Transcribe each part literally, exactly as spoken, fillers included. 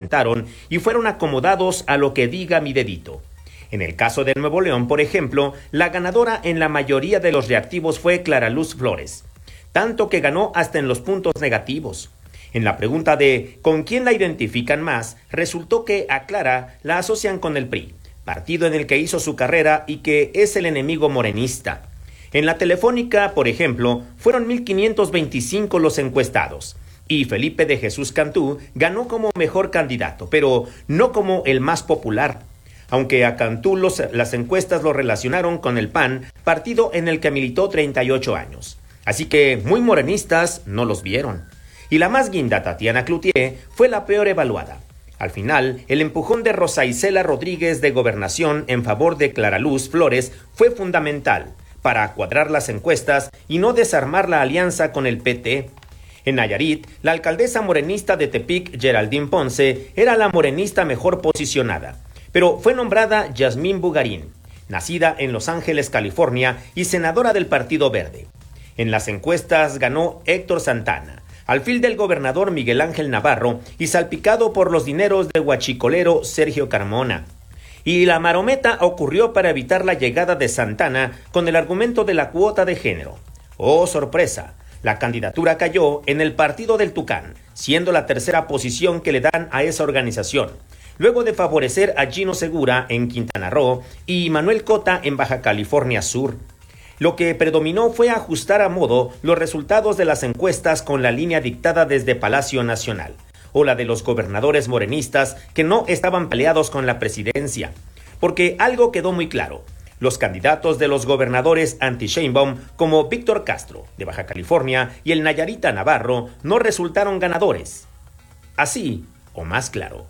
sentaron y fueron acomodados a lo que diga mi dedito. En el caso de Nuevo León, por ejemplo, la ganadora en la mayoría de los reactivos fue Clara Luz Flores, tanto que ganó hasta en los puntos negativos. En la pregunta de ¿con quién la identifican más?, resultó que a Clara la asocian con el P R I, partido en el que hizo su carrera y que es el enemigo morenista. En la Telefónica, por ejemplo, fueron mil quinientos veinticinco los encuestados, y Felipe de Jesús Cantú ganó como mejor candidato, pero no como el más popular. Aunque a Cantú los, las encuestas lo relacionaron con el P A N, partido en el que militó treinta y ocho años. Así que muy morenistas no los vieron. Y la más guinda, Tatiana Cloutier, fue la peor evaluada. Al final, el empujón de Rosa Isela Rodríguez de Gobernación en favor de Clara Luz Flores fue fundamental para cuadrar las encuestas y no desarmar la alianza con el P T. En Nayarit, la alcaldesa morenista de Tepic, Geraldine Ponce, era la morenista mejor posicionada, pero fue nombrada Yasmín Bugarín, nacida en Los Ángeles, California, y senadora del Partido Verde. En las encuestas ganó Héctor Santana, alfil del gobernador Miguel Ángel Navarro y salpicado por los dineros del huachicolero Sergio Carmona. Y la marometa ocurrió para evitar la llegada de Santana con el argumento de la cuota de género. ¡Oh, sorpresa! La candidatura cayó en el Partido del Tucán, siendo la tercera posición que le dan a esa organización, luego de favorecer a Gino Segura en Quintana Roo y Manuel Cota en Baja California Sur. Lo que predominó fue ajustar a modo los resultados de las encuestas con la línea dictada desde Palacio Nacional, o la de los gobernadores morenistas que no estaban peleados con la presidencia. Porque algo quedó muy claro: los candidatos de los gobernadores anti-Sheinbaum, como Víctor Castro, de Baja California, y el Nayarita Navarro, no resultaron ganadores. Así, o más claro.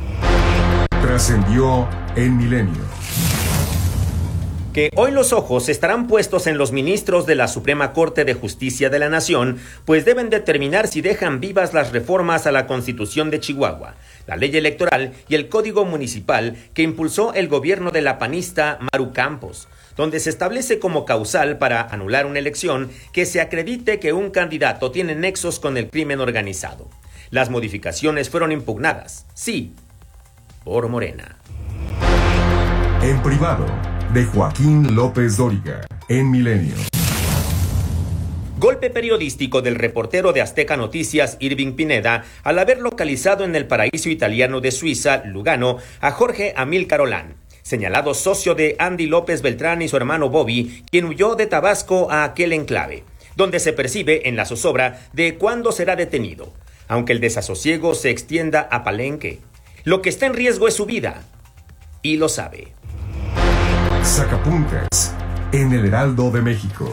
Trascendió en Milenio. Que hoy los ojos estarán puestos en los ministros de la Suprema Corte de Justicia de la Nación, pues deben determinar si dejan vivas las reformas a la Constitución de Chihuahua, la ley electoral y el Código Municipal que impulsó el gobierno de la panista Maru Campos, donde se establece como causal para anular una elección que se acredite que un candidato tiene nexos con el crimen organizado. Las modificaciones fueron impugnadas, sí, por Morena. En privado, de Joaquín López Dóriga, en Milenio. Golpe periodístico del reportero de Azteca Noticias, Irving Pineda, al haber localizado en el paraíso italiano de Suiza, Lugano, a Jorge Amílcar Olán, señalado socio de Andy López Beltrán y su hermano Bobby, quien huyó de Tabasco a aquel enclave, donde se percibe en la zozobra de cuándo será detenido, aunque el desasosiego se extienda a Palenque. Lo que está en riesgo es su vida, y lo sabe. Sacapuntas, en el Heraldo de México.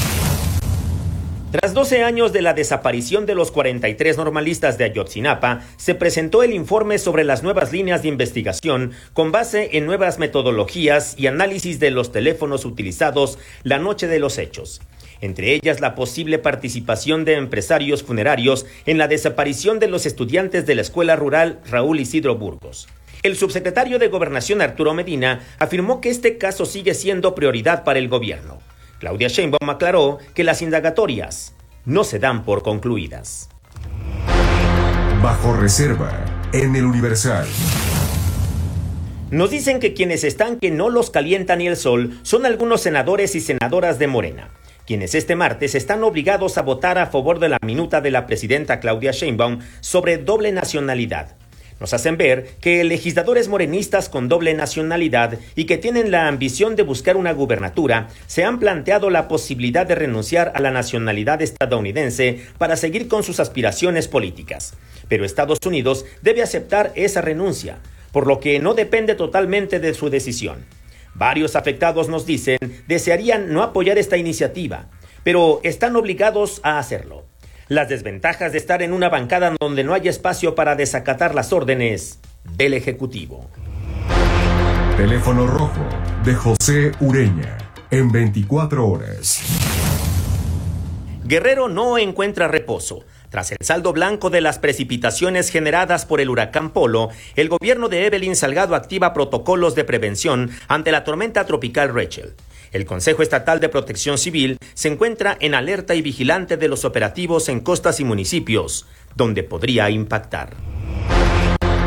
Tras doce años de la desaparición de los cuarenta y tres normalistas de Ayotzinapa, se presentó el informe sobre las nuevas líneas de investigación con base en nuevas metodologías y análisis de los teléfonos utilizados la noche de los hechos. Entre ellas, la posible participación de empresarios funerarios en la desaparición de los estudiantes de la escuela rural Raúl Isidro Burgos. El subsecretario de Gobernación Arturo Medina afirmó que este caso sigue siendo prioridad para el gobierno. Claudia Sheinbaum aclaró que las indagatorias no se dan por concluidas. Bajo reserva, en el Universal. Nos dicen que quienes están que no los calienta ni el sol son algunos senadores y senadoras de Morena, quienes este martes están obligados a votar a favor de la minuta de la presidenta Claudia Sheinbaum sobre doble nacionalidad. Nos hacen ver que legisladores morenistas con doble nacionalidad y que tienen la ambición de buscar una gubernatura se han planteado la posibilidad de renunciar a la nacionalidad estadounidense para seguir con sus aspiraciones políticas. Pero Estados Unidos debe aceptar esa renuncia, por lo que no depende totalmente de su decisión. Varios afectados nos dicen desearían no apoyar esta iniciativa, pero están obligados a hacerlo. Las desventajas de estar en una bancada donde no hay espacio para desacatar las órdenes del Ejecutivo. Teléfono rojo de José Ureña, en veinticuatro horas. Guerrero no encuentra reposo. Tras el saldo blanco de las precipitaciones generadas por el huracán Polo, el gobierno de Evelyn Salgado activa protocolos de prevención ante la tormenta tropical Rachel. El Consejo Estatal de Protección Civil se encuentra en alerta y vigilante de los operativos en costas y municipios, donde podría impactar.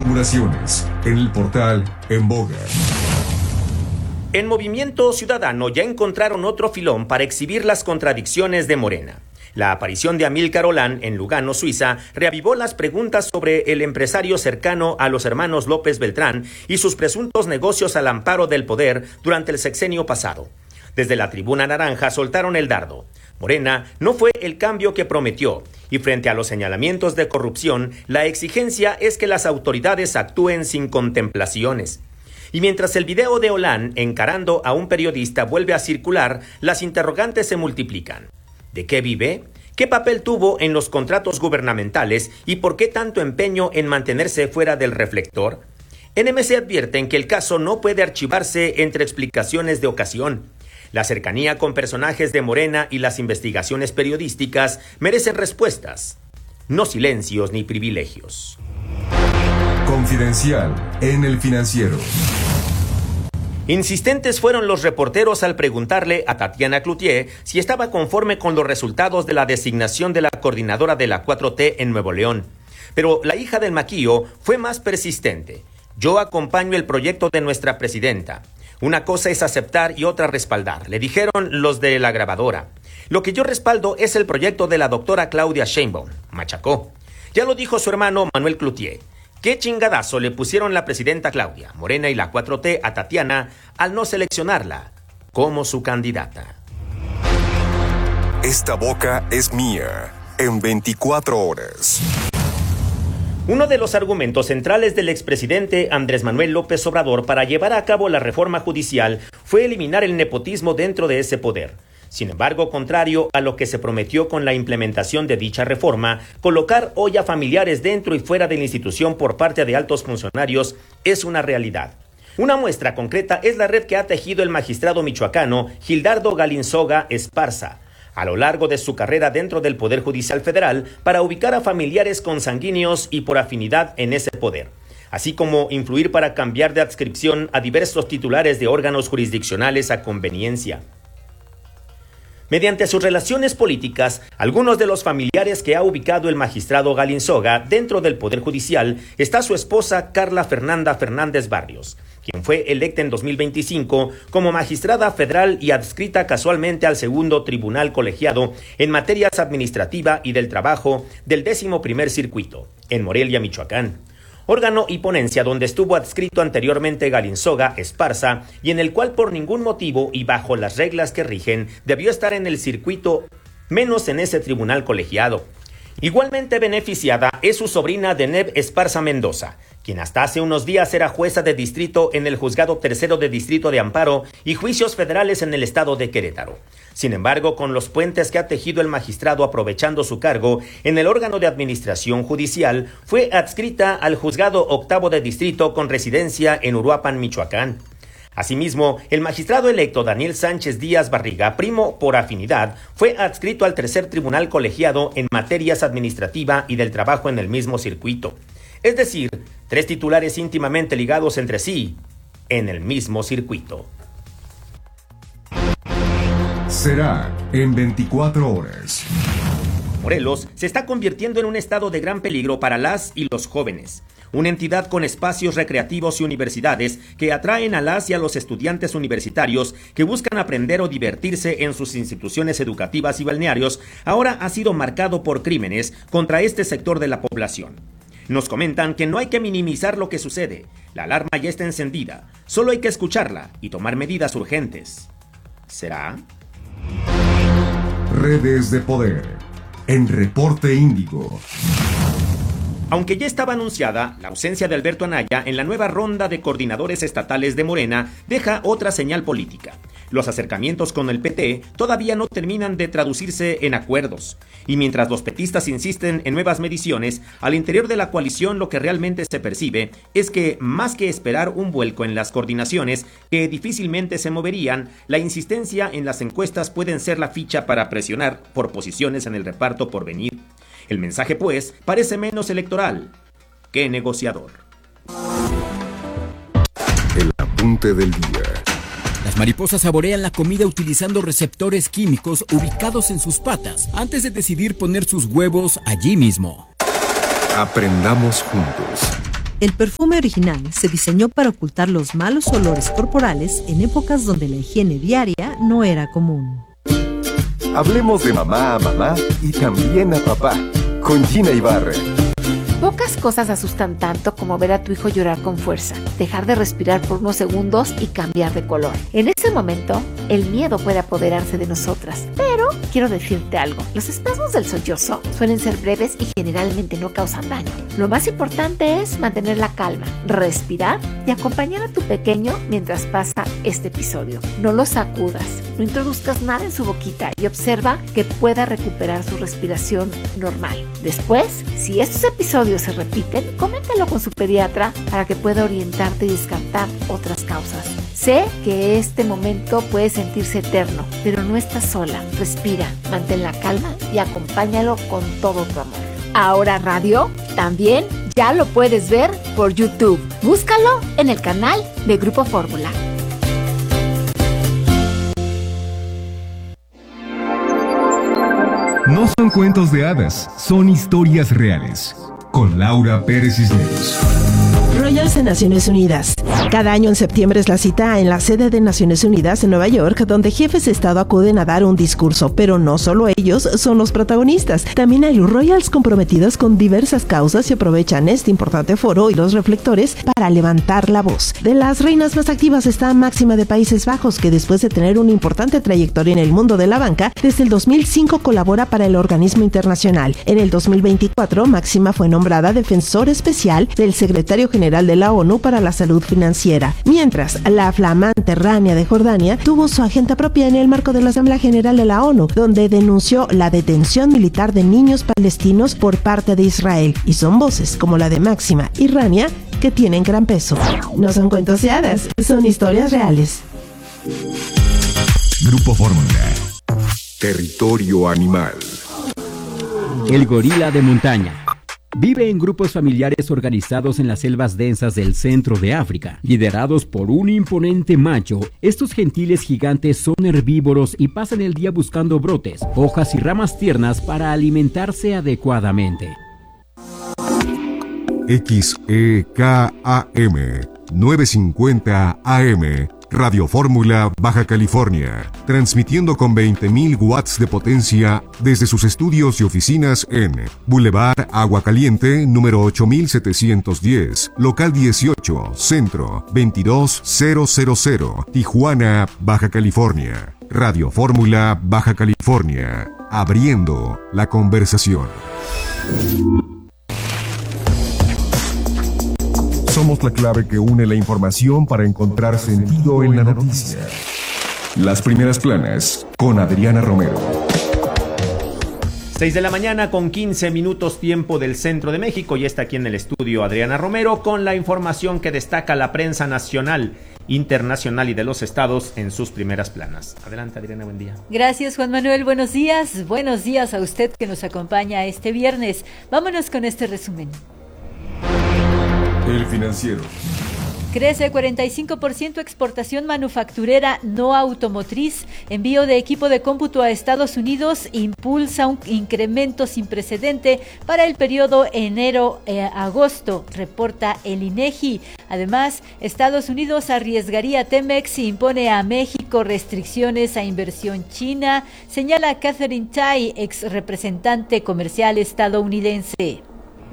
especulaciones en el portal En Boga. En Movimiento Ciudadano ya encontraron otro filón para exhibir las contradicciones de Morena. La aparición de Amílcar Olán en Lugano, Suiza, reavivó las preguntas sobre el empresario cercano a los hermanos López Beltrán y sus presuntos negocios al amparo del poder durante el sexenio pasado. Desde la Tribuna Naranja soltaron el dardo. Morena no fue el cambio que prometió, y frente a los señalamientos de corrupción, la exigencia es que las autoridades actúen sin contemplaciones. Y mientras el video de Olán encarando a un periodista vuelve a circular, las interrogantes se multiplican. ¿De qué vive? ¿Qué papel tuvo en los contratos gubernamentales y por qué tanto empeño en mantenerse fuera del reflector? N M C advierten que el caso no puede archivarse entre explicaciones de ocasión. La cercanía con personajes de Morena y las investigaciones periodísticas merecen respuestas, no silencios ni privilegios. Confidencial en El Financiero. Insistentes fueron los reporteros al preguntarle a Tatiana Cloutier si estaba conforme con los resultados de la designación de la coordinadora de la cuatro T en Nuevo León. Pero la hija del maquillo fue más persistente. Yo acompaño el proyecto de nuestra presidenta. Una cosa es aceptar y otra respaldar, le dijeron los de la grabadora. Lo que yo respaldo es el proyecto de la doctora Claudia Sheinbaum, machacó. Ya lo dijo su hermano Manuel Cloutier. ¿Qué chingadazo le pusieron la presidenta Claudia, Morena y la cuatro T a Tatiana al no seleccionarla como su candidata? Esta boca es mía, en veinticuatro horas. Uno de los argumentos centrales del expresidente Andrés Manuel López Obrador para llevar a cabo la reforma judicial fue eliminar el nepotismo dentro de ese poder. Sin embargo, contrario a lo que se prometió con la implementación de dicha reforma, colocar hoy a familiares dentro y fuera de la institución por parte de altos funcionarios es una realidad. Una muestra concreta es la red que ha tejido el magistrado michoacano Gildardo Galinzoga Esparza a lo largo de su carrera dentro del Poder Judicial Federal para ubicar a familiares consanguíneos y por afinidad en ese poder, así como influir para cambiar de adscripción a diversos titulares de órganos jurisdiccionales a conveniencia. Mediante sus relaciones políticas, algunos de los familiares que ha ubicado el magistrado Galinzoga dentro del Poder Judicial está su esposa Carla Fernanda Fernández Barrios, quien fue electa en dos mil veinticinco como magistrada federal y adscrita casualmente al segundo tribunal colegiado en materias administrativa y del trabajo del décimo primer circuito, en Morelia, Michoacán. Órgano y ponencia donde estuvo adscrito anteriormente Galinzoga Esparza y en el cual por ningún motivo y bajo las reglas que rigen debió estar en el circuito, menos en ese tribunal colegiado. Igualmente beneficiada es su sobrina Deneb Esparza Mendoza, quien hasta hace unos días era jueza de distrito en el Juzgado Tercero de Distrito de Amparo y Juicios Federales en el estado de Querétaro. Sin embargo, con los puentes que ha tejido el magistrado aprovechando su cargo en el órgano de administración judicial, fue adscrita al Juzgado Octavo de Distrito con residencia en Uruapan, Michoacán. Asimismo, el magistrado electo Daniel Sánchez Díaz Barriga, primo por afinidad, fue adscrito al tercer tribunal colegiado en materias administrativa y del trabajo en el mismo circuito. Es decir, tres titulares íntimamente ligados entre sí en el mismo circuito. Será en veinticuatro horas. Morelos se está convirtiendo en un estado de gran peligro para las y los jóvenes. Una entidad con espacios recreativos y universidades que atraen a las y a los estudiantes universitarios que buscan aprender o divertirse en sus instituciones educativas y balnearios, ahora ha sido marcado por crímenes contra este sector de la población. Nos comentan que no hay que minimizar lo que sucede. La alarma ya está encendida. Solo hay que escucharla y tomar medidas urgentes. ¿Será? Redes de poder. En Reporte Índigo. Aunque ya estaba anunciada, la ausencia de Alberto Anaya en la nueva ronda de coordinadores estatales de Morena deja otra señal política. Los acercamientos con el P T todavía no terminan de traducirse en acuerdos. Y mientras los petistas insisten en nuevas mediciones, al interior de la coalición lo que realmente se percibe es que, más que esperar un vuelco en las coordinaciones que difícilmente se moverían, la insistencia en las encuestas pueden ser la ficha para presionar por posiciones en el reparto por venir. El mensaje, pues, parece menos electoral que negociador. El apunte del día. Las mariposas saborean la comida utilizando receptores químicos ubicados en sus patas antes de decidir poner sus huevos allí mismo. Aprendamos juntos. El perfume original se diseñó para ocultar los malos olores corporales en épocas donde la higiene diaria no era común. Hablemos de mamá a mamá y también a papá, con Gina Ibarra. Pocas cosas asustan tanto como ver a tu hijo llorar con fuerza, dejar de respirar por unos segundos y cambiar de color. En ese momento, el miedo puede apoderarse de nosotras. Pero quiero decirte algo, los espasmos del sollozo suelen ser breves y generalmente no causan daño. Lo más importante es mantener la calma, respirar y acompañar a tu pequeño mientras pasa este episodio. No lo sacudas, no introduzcas nada en su boquita y observa que pueda recuperar su respiración normal. Después, si estos episodios se repiten, coméntalo con su pediatra para que pueda orientarte y descartar otras causas. Sé que este momento puede sentirse eterno, pero no estás sola. Respira, mantén la calma y acompáñalo con todo tu amor. Ahora Radio también ya lo puedes ver por YouTube. Búscalo en el canal de Grupo Fórmula. No son cuentos de hadas, son historias reales. Con Laura Pérez Cisneros. Royals de Naciones Unidas. Cada año en septiembre es la cita en la sede de Naciones Unidas en Nueva York, donde jefes de Estado acuden a dar un discurso, pero no solo ellos son los protagonistas. También hay Royals comprometidos con diversas causas y aprovechan este importante foro y los reflectores para levantar la voz. De las reinas más activas está Máxima de Países Bajos, que después de tener una importante trayectoria en el mundo de la banca, desde el dos mil cinco colabora para el organismo internacional. En el dos mil veinticuatro, Máxima fue nombrada defensor especial del secretario general de la ONU para la salud financiera, mientras la flamante Rania de Jordania tuvo su agenda propia en el marco de la Asamblea General de la ONU, donde denunció la detención militar de niños palestinos por parte de Israel, y son voces como la de Máxima y Rania que tienen gran peso. No son cuentos de hadas, son historias reales. Grupo Fórmula. Territorio animal. El gorila de montaña. Vive en grupos familiares organizados en las selvas densas del centro de África. Liderados por un imponente macho, estos gentiles gigantes son herbívoros y pasan el día buscando brotes, hojas y ramas tiernas para alimentarse adecuadamente. X E K A M novecientos cincuenta A M Radio Fórmula, Baja California, transmitiendo con veinte mil watts de potencia desde sus estudios y oficinas en Boulevard Agua Caliente, número ocho mil setecientos diez, local dieciocho, Centro, veintidós mil, Tijuana, Baja California. Radio Fórmula, Baja California, abriendo la conversación. Somos la clave que une la información para encontrar sentido en la noticia. Las primeras planas con Adriana Romero. seis de la mañana con quince minutos tiempo del centro de México, y está aquí en el estudio Adriana Romero con la información que destaca la prensa nacional, internacional y de los estados en sus primeras planas. Adelante, Adriana, buen día. Gracias, Juan Manuel, buenos días. Buenos días a usted que nos acompaña este viernes. Vámonos con este resumen. El Financiero. Crece cuarenta y cinco por ciento exportación manufacturera no automotriz. Envío de equipo de cómputo a Estados Unidos impulsa un incremento sin precedente para el periodo enero-agosto, reporta el INEGI. Además, Estados Unidos arriesgaría Temex y impone a México restricciones a inversión china, señala Catherine Tai, ex representante comercial estadounidense.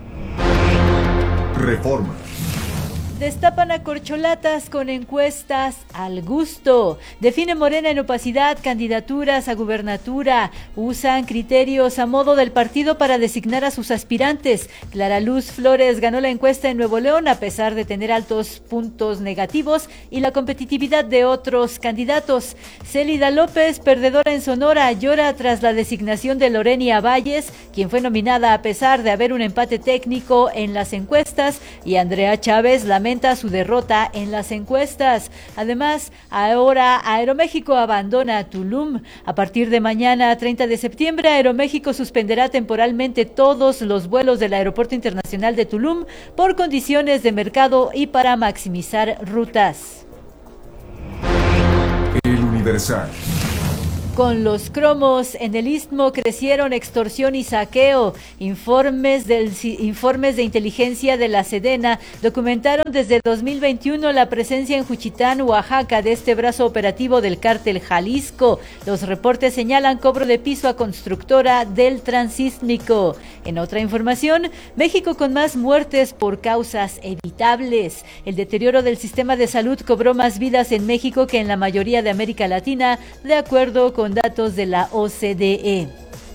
Reforma. Destapan a corcholatas con encuestas al gusto. Define Morena en opacidad candidaturas a gubernatura. Usan criterios a modo del partido para designar a sus aspirantes. Clara Luz Flores ganó la encuesta en Nuevo León a pesar de tener altos puntos negativos y la competitividad de otros candidatos. Célida López, perdedora en Sonora, llora tras la designación de Lorenia Valles, quien fue nominada a pesar de haber un empate técnico en las encuestas, y Andrea Chávez lamenta su derrota en las encuestas. Además, ahora Aeroméxico abandona Tulum. A partir de mañana, treinta de septiembre, Aeroméxico suspenderá temporalmente todos los vuelos del Aeropuerto Internacional de Tulum por condiciones de mercado y para maximizar rutas. El Universal. Con los cromos en el Istmo crecieron extorsión y saqueo. Informes, del, informes de inteligencia de la Sedena documentaron desde dos mil veintiuno la presencia en Juchitán, Oaxaca, de este brazo operativo del cártel Jalisco. Los reportes señalan cobro de piso a constructora del Transísmico. En otra información, México con más muertes por causas evitables. El deterioro del sistema de salud cobró más vidas en México que en la mayoría de América Latina, de acuerdo con datos de la O C D E.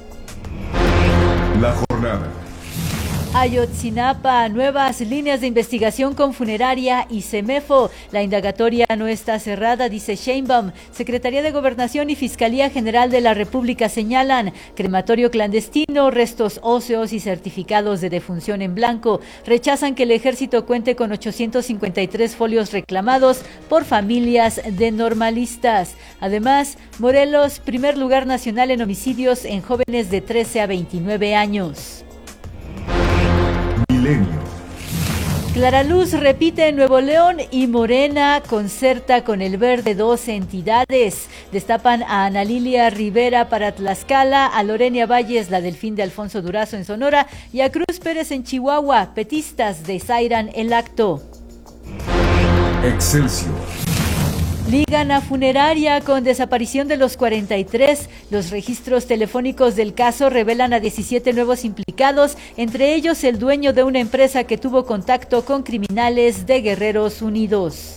La jornada. Ayotzinapa, nuevas líneas de investigación con funeraria y Semefo. La indagatoria no está cerrada, dice Sheinbaum. Secretaría de Gobernación y Fiscalía General de la República señalan crematorio clandestino, restos óseos y certificados de defunción en blanco. Rechazan que el ejército cuente con ochocientos cincuenta y tres folios reclamados por familias de normalistas. Además, Morelos, primer lugar nacional en homicidios en jóvenes de trece a veintinueve años. Milenio. Claraluz repite en Nuevo León y Morena concerta con el Verde, dos entidades. Destapan a Ana Lilia Rivera para Tlaxcala, a Lorenia Valles, la Delfín de Alfonso Durazo en Sonora, y a Cruz Pérez en Chihuahua. Petistas desairan el acto. Excelsior. Ligan a funeraria con desaparición de los cuarenta y tres. Los registros telefónicos del caso revelan a diecisiete nuevos implicados, entre ellos el dueño de una empresa que tuvo contacto con criminales de Guerreros Unidos.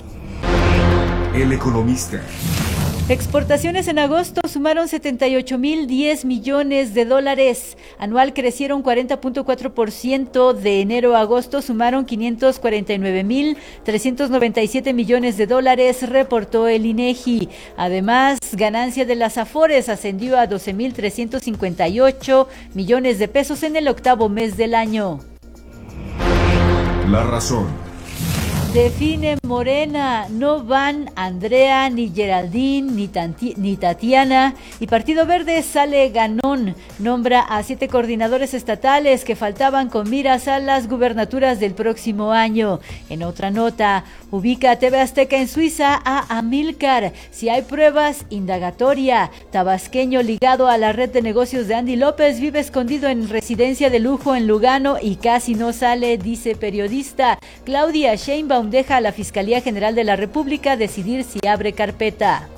El Economista. Exportaciones en agosto sumaron setenta y ocho mil diez millones de dólares. Anual crecieron cuarenta punto cuatro por ciento. De enero a agosto sumaron quinientos cuarenta y nueve mil trescientos noventa y siete millones de dólares, reportó el INEGI. Además, ganancia de las Afores ascendió a doce mil trescientos cincuenta y ocho millones de pesos en el octavo mes del año. La razón. Define Morena, no van Andrea, ni Geraldine, ni, Tanti, ni Tatiana, y Partido Verde sale ganón. Nombra a siete coordinadores estatales que faltaban con miras a las gubernaturas del próximo año. En otra nota, ubica a T V Azteca en Suiza a Amílcar. Si hay pruebas, indagatoria. Tabasqueño ligado a la red de negocios de Andy López vive escondido en residencia de lujo en Lugano y casi no sale, dice periodista. Claudia Sheinbaum deja a la Fiscalía General de la República decidir si abre carpeta.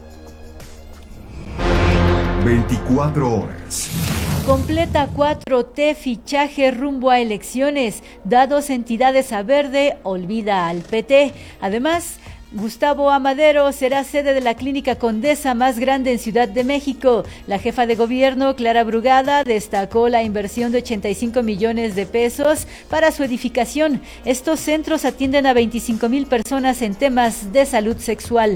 veinticuatro horas. Completa cuatro T fichaje rumbo a elecciones. Da dos entidades a Verde, olvida al P T. Además, Gustavo Amadero será sede de la Clínica Condesa más grande en Ciudad de México. La jefa de gobierno, Clara Brugada, destacó la inversión de ochenta y cinco millones de pesos para su edificación. Estos centros atienden a veinticinco mil personas en temas de salud sexual.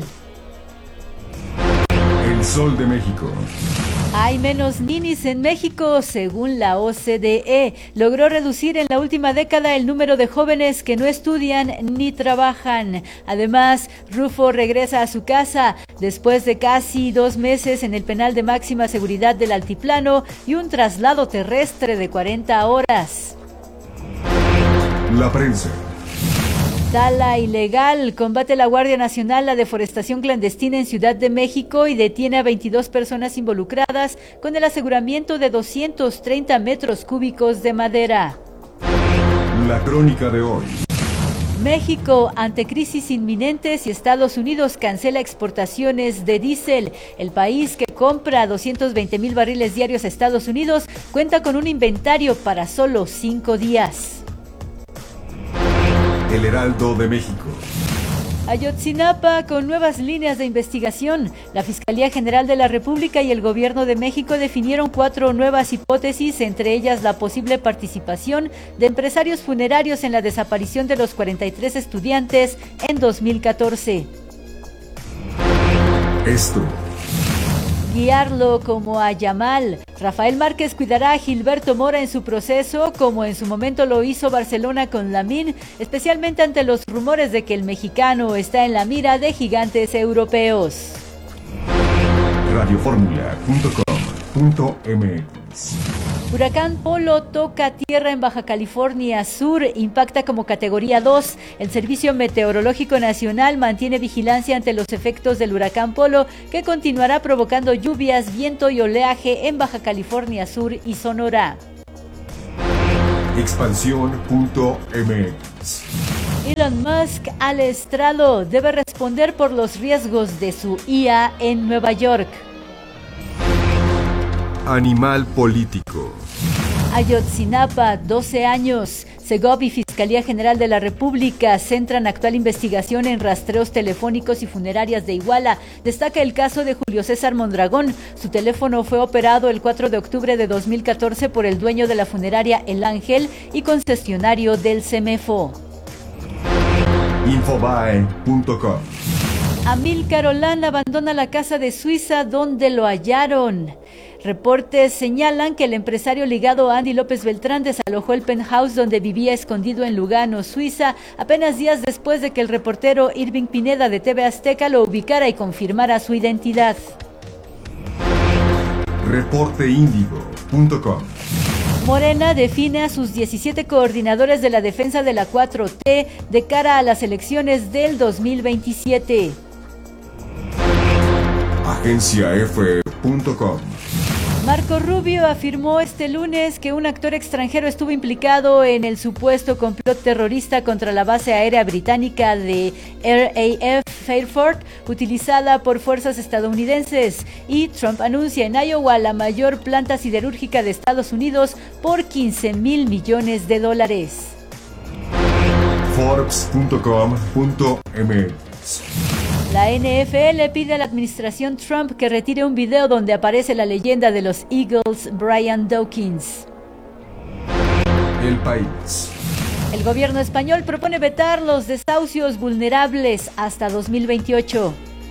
El Sol de México. Hay menos ninis en México, según la O C D E. Logró reducir en la última década el número de jóvenes que no estudian ni trabajan. Además, Rufo regresa a su casa después de casi dos meses en el penal de máxima seguridad del Altiplano y un traslado terrestre de cuarenta horas. La prensa. Tala ilegal. Combate la Guardia Nacional la deforestación clandestina en Ciudad de México y detiene a veintidós personas involucradas con el aseguramiento de doscientos treinta metros cúbicos de madera. La crónica de hoy. México ante crisis inminentes y Estados Unidos cancela exportaciones de diésel. El país que compra doscientos veinte mil barriles diarios a Estados Unidos cuenta con un inventario para solo cinco días. El Heraldo de México. Ayotzinapa con nuevas líneas de investigación. La Fiscalía General de la República y el Gobierno de México definieron cuatro nuevas hipótesis, entre ellas la posible participación de empresarios funerarios en la desaparición de los cuarenta y tres estudiantes en dos mil catorce. Esto. Guiarlo como a Yamal. Rafael Márquez cuidará a Gilberto Mora en su proceso, como en su momento lo hizo Barcelona con Lamine, especialmente ante los rumores de que el mexicano está en la mira de gigantes europeos. radioformula punto com punto m x Huracán Polo toca tierra en Baja California Sur, impacta como categoría dos. El Servicio Meteorológico Nacional mantiene vigilancia ante los efectos del huracán Polo, que continuará provocando lluvias, viento y oleaje en Baja California Sur y Sonora. Expansión punto m x. Elon Musk al estrado, debe responder por los riesgos de su I A en Nueva York. Animal político. Ayotzinapa, doce años. Segov y Fiscalía General de la República centran actual investigación en rastreos telefónicos y funerarias de Iguala. Destaca el caso de Julio César Mondragón. Su teléfono fue operado el cuatro de octubre de dos mil catorce por el dueño de la funeraria El Ángel y concesionario del CEMEFO. Infobae punto com. Amílcar Olán abandona la casa de Suiza donde lo hallaron. Reportes señalan que el empresario ligado a Andy López Beltrán desalojó el penthouse donde vivía escondido en Lugano, Suiza, apenas días después de que el reportero Irving Pineda de T V Azteca lo ubicara y confirmara su identidad. Reporte Índigo punto com. Morena define a sus diecisiete coordinadores de la defensa de la cuatro T de cara a las elecciones del dos mil veintisiete. Agencia F punto com. Marco Rubio afirmó este lunes que un actor extranjero estuvo implicado en el supuesto complot terrorista contra la base aérea británica de R A F Fairford, utilizada por fuerzas estadounidenses. Y Trump anuncia en Iowa la mayor planta siderúrgica de Estados Unidos por quince mil millones de dólares. Forbes punto com punto m x. La N F L pide a la administración Trump que retire un video donde aparece la leyenda de los Eagles, Brian Dawkins. El País. El gobierno español propone vetar los desahucios vulnerables hasta dos mil veintiocho.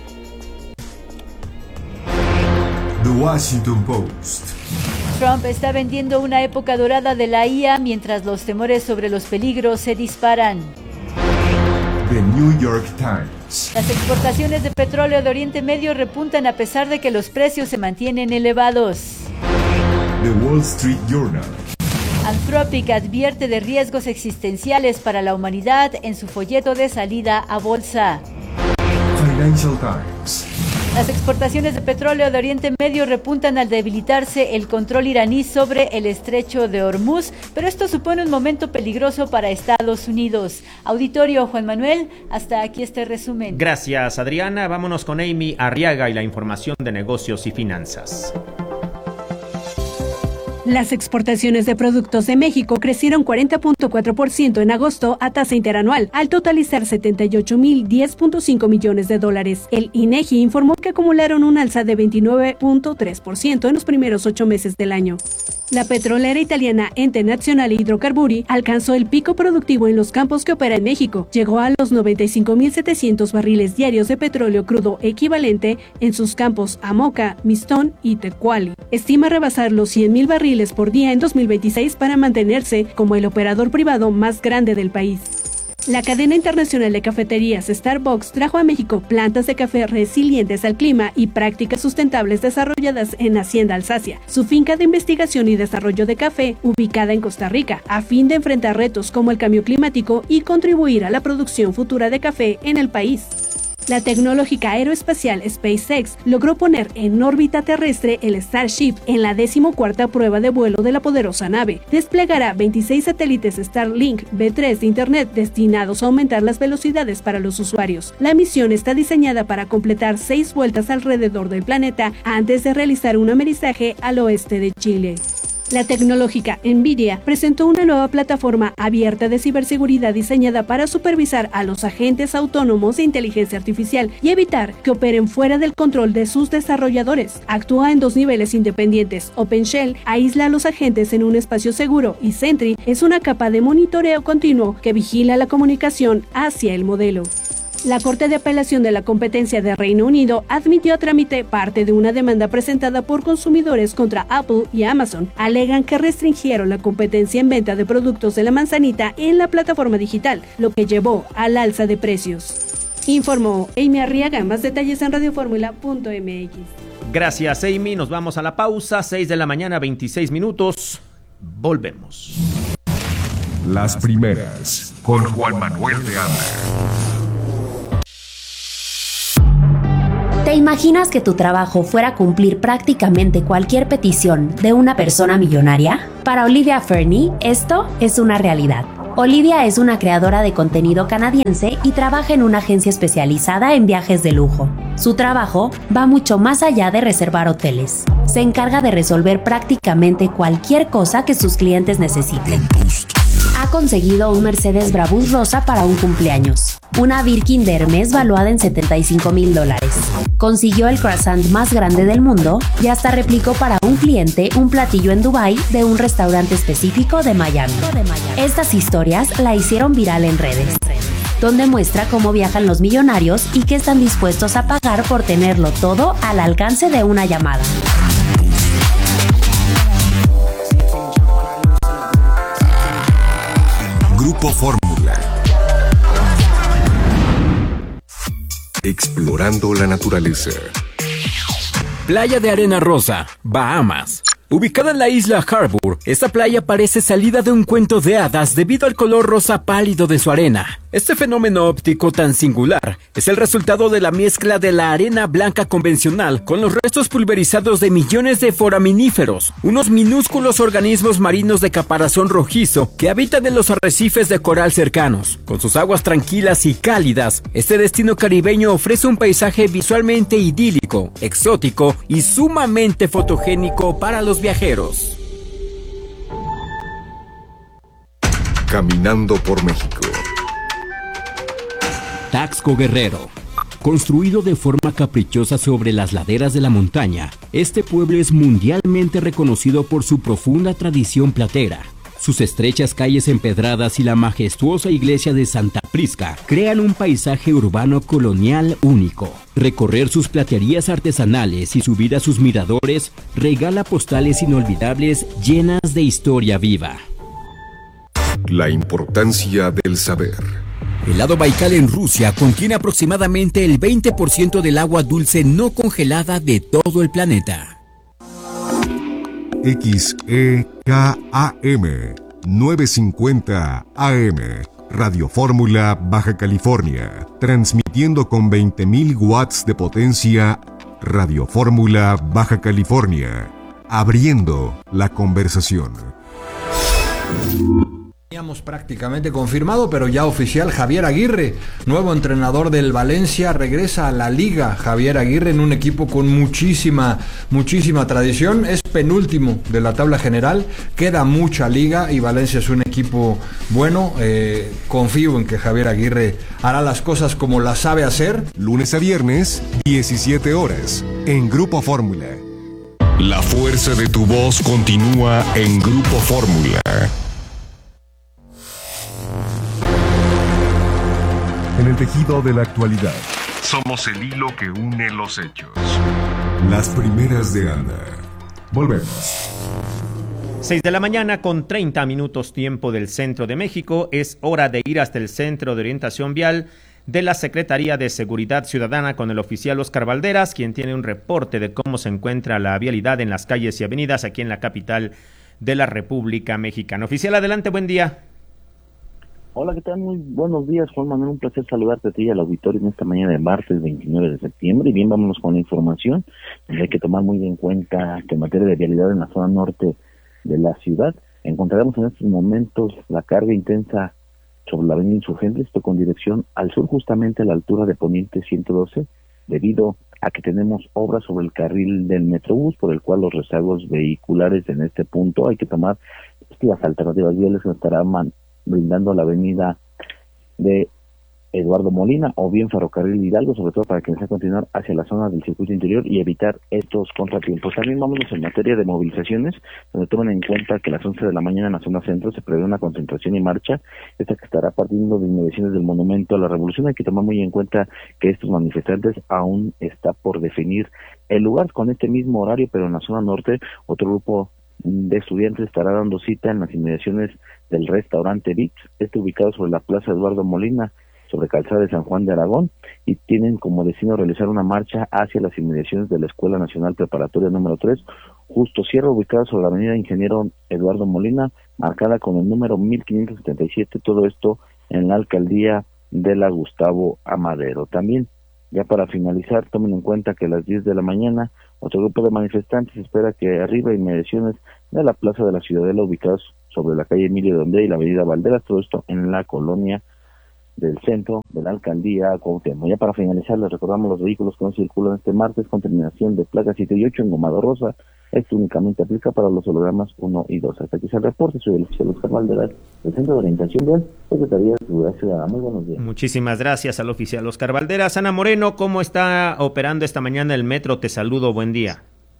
The Washington Post. Trump está vendiendo una época dorada de la I A mientras los temores sobre los peligros se disparan. The New York Times. Las exportaciones de petróleo de Oriente Medio repuntan a pesar de que los precios se mantienen elevados. The Wall Street Journal. Anthropic advierte de riesgos existenciales para la humanidad en su folleto de salida a bolsa. Financial Times. Las exportaciones de petróleo de Oriente Medio repuntan al debilitarse el control iraní sobre el estrecho de Hormuz, pero esto supone un momento peligroso para Estados Unidos. Auditorio Juan Manuel, hasta aquí este resumen. Gracias, Adriana. Vámonos con Amy Arriaga y la información de negocios y finanzas. Las exportaciones de productos de México crecieron cuarenta punto cuatro por ciento en agosto a tasa interanual, al totalizar setenta y ocho mil diez punto cinco millones de dólares. El INEGI informó que acumularon un alza de veintinueve punto tres por ciento en los primeros ocho meses del año. La petrolera italiana Ente Nazionale Hidrocarburi alcanzó el pico productivo en los campos que opera en México. Llegó a los noventa y cinco mil setecientos barriles diarios de petróleo crudo equivalente en sus campos Amoca, Mistón y Tecuali. Estima rebasar los cien mil barriles por día en dos mil veintiséis para mantenerse como el operador privado más grande del país. La cadena internacional de cafeterías Starbucks trajo a México plantas de café resilientes al clima y prácticas sustentables desarrolladas en Hacienda Alsacia, su finca de investigación y desarrollo de café ubicada en Costa Rica, a fin de enfrentar retos como el cambio climático y contribuir a la producción futura de café en el país. La tecnológica aeroespacial SpaceX logró poner en órbita terrestre el Starship en la decimocuarta prueba de vuelo de la poderosa nave. Desplegará veintiséis satélites Starlink V tres de Internet destinados a aumentar las velocidades para los usuarios. La misión está diseñada para completar seis vueltas alrededor del planeta antes de realizar un amerizaje al oeste de Chile. La tecnológica NVIDIA presentó una nueva plataforma abierta de ciberseguridad diseñada para supervisar a los agentes autónomos de inteligencia artificial y evitar que operen fuera del control de sus desarrolladores. Actúa en dos niveles independientes. OpenShell aísla a los agentes en un espacio seguro y Sentry es una capa de monitoreo continuo que vigila la comunicación hacia el modelo. La Corte de Apelación de la Competencia de Reino Unido admitió a trámite parte de una demanda presentada por consumidores contra Apple y Amazon. Alegan que restringieron la competencia en venta de productos de la manzanita en la plataforma digital, lo que llevó al alza de precios. Informó Amy Arriaga. Más detalles en radio fórmula punto m x. Gracias, Amy. Nos vamos a la pausa. seis de la mañana, veintiséis minutos. Volvemos. Las primeras, con Juan Manuel de Anda. ¿Te imaginas que tu trabajo fuera cumplir prácticamente cualquier petición de una persona millonaria? Para Olivia Fernie, esto es una realidad. Olivia es una creadora de contenido canadiense y trabaja en una agencia especializada en viajes de lujo. Su trabajo va mucho más allá de reservar hoteles. Se encarga de resolver prácticamente cualquier cosa que sus clientes necesiten. Ha conseguido un Mercedes Brabus rosa para un cumpleaños, una Birkin de Hermes valuada en setenta y cinco mil dólares. Consiguió el croissant más grande del mundo y hasta replicó para un cliente un platillo en Dubái de un restaurante específico de Miami. Estas historias la hicieron viral en redes, donde muestra cómo viajan los millonarios y qué están dispuestos a pagar por tenerlo todo al alcance de una llamada. Grupo Fórmula. Explorando la naturaleza. Playa de Arena Rosa, Bahamas. Ubicada en la isla Harbour, esta playa parece salida de un cuento de hadas debido al color rosa pálido de su arena. Este fenómeno óptico tan singular es el resultado de la mezcla de la arena blanca convencional con los restos pulverizados de millones de foraminíferos, unos minúsculos organismos marinos de caparazón rojizo que habitan en los arrecifes de coral cercanos. Con sus aguas tranquilas y cálidas, este destino caribeño ofrece un paisaje visualmente idílico, exótico y sumamente fotogénico para los viajeros. Caminando por México. Taxco Guerrero. Construido de forma caprichosa sobre las laderas de la montaña, este pueblo es mundialmente reconocido por su profunda tradición platera. Sus estrechas calles empedradas y la majestuosa iglesia de Santa Prisca crean un paisaje urbano colonial único. Recorrer sus platerías artesanales y subir a sus miradores regala postales inolvidables llenas de historia viva. La importancia del saber. El lago Baikal en Rusia contiene aproximadamente el veinte por ciento del agua dulce no congelada de todo el planeta. X E K A M novecientos cincuenta A M, Radio Fórmula, Baja California, transmitiendo con veinte mil watts de potencia. Radio Fórmula, Baja California, abriendo la conversación. Teníamos prácticamente confirmado, pero ya oficial, Javier Aguirre, nuevo entrenador del Valencia, regresa a la Liga. Javier Aguirre en un equipo con muchísima, muchísima tradición, es penúltimo de la tabla general, queda mucha liga y Valencia es un equipo bueno. Eh, confío en que Javier Aguirre hará las cosas como las sabe hacer. Lunes a viernes, diecisiete horas, en Grupo Fórmula. La fuerza de tu voz continúa en Grupo Fórmula. En el tejido de la actualidad, somos el hilo que une los hechos. Las primeras de Anda. Volvemos. seis de la mañana con treinta minutos tiempo del centro de México. Es hora de ir hasta el Centro de Orientación Vial de la Secretaría de Seguridad Ciudadana con el oficial Oscar Valderas, quien tiene un reporte de cómo se encuentra la vialidad en las calles y avenidas aquí en la capital de la República Mexicana. Oficial, adelante, buen día. Hola, ¿qué tal? Muy buenos días, Juan Manuel. Un placer saludarte a ti y al auditorio en esta mañana de martes veintinueve de septiembre. Y bien, vámonos con la información. Hay que tomar muy en cuenta que en materia de vialidad en la zona norte de la ciudad encontraremos en estos momentos la carga intensa sobre la avenida Insurgentes, esto con dirección al sur, justamente a la altura de Poniente ciento doce, debido a que tenemos obras sobre el carril del Metrobús, por el cual los rezagos vehiculares en este punto hay que tomar las alternativas viales que nos estarán man- brindando la avenida de Eduardo Molina o bien Ferrocarril Hidalgo, sobre todo para que desee continuar hacia la zona del circuito interior y evitar estos contratiempos. También vámonos en materia de movilizaciones, donde tomen en cuenta que a las once de la mañana en la zona centro se prevé una concentración y marcha, esta que estará partiendo de inmediaciones del Monumento a la Revolución. Hay que tomar muy en cuenta que estos manifestantes aún está por definir el lugar con este mismo horario, pero en la zona norte otro grupo de estudiantes estará dando cita en las inmediaciones del restaurante Vips, este ubicado sobre la plaza Eduardo Molina, sobre calzada de San Juan de Aragón, y tienen como destino realizar una marcha hacia las inmediaciones de la Escuela Nacional Preparatoria número tres, Justo Sierra, ubicada sobre la avenida Ingeniero Eduardo Molina, marcada con el número mil quinientos setenta y siete, todo esto en la alcaldía de la Gustavo Amadero. También, ya para finalizar, tomen en cuenta que a las diez de la mañana, otro grupo de manifestantes espera que arriba inmediaciones de la Plaza de la Ciudadela, ubicados sobre la calle Emilio Donde y la avenida Valderas, todo esto en la colonia del centro de la alcaldía Cuauhtémoc. Ya para finalizar, les recordamos los vehículos que no circulan este martes con terminación de placa siete y ocho en Gomado Rosa. Esto únicamente aplica para los hologramas uno y dos. Hasta aquí está el reporte. Soy el oficial Oscar Valderas, del Centro de Orientación Vial, Secretaría de Seguridad Ciudadana. Muy buenos días. Muchísimas gracias al oficial Oscar Valderas. Ana Moreno, ¿cómo está operando esta mañana el metro? Te saludo, buen día.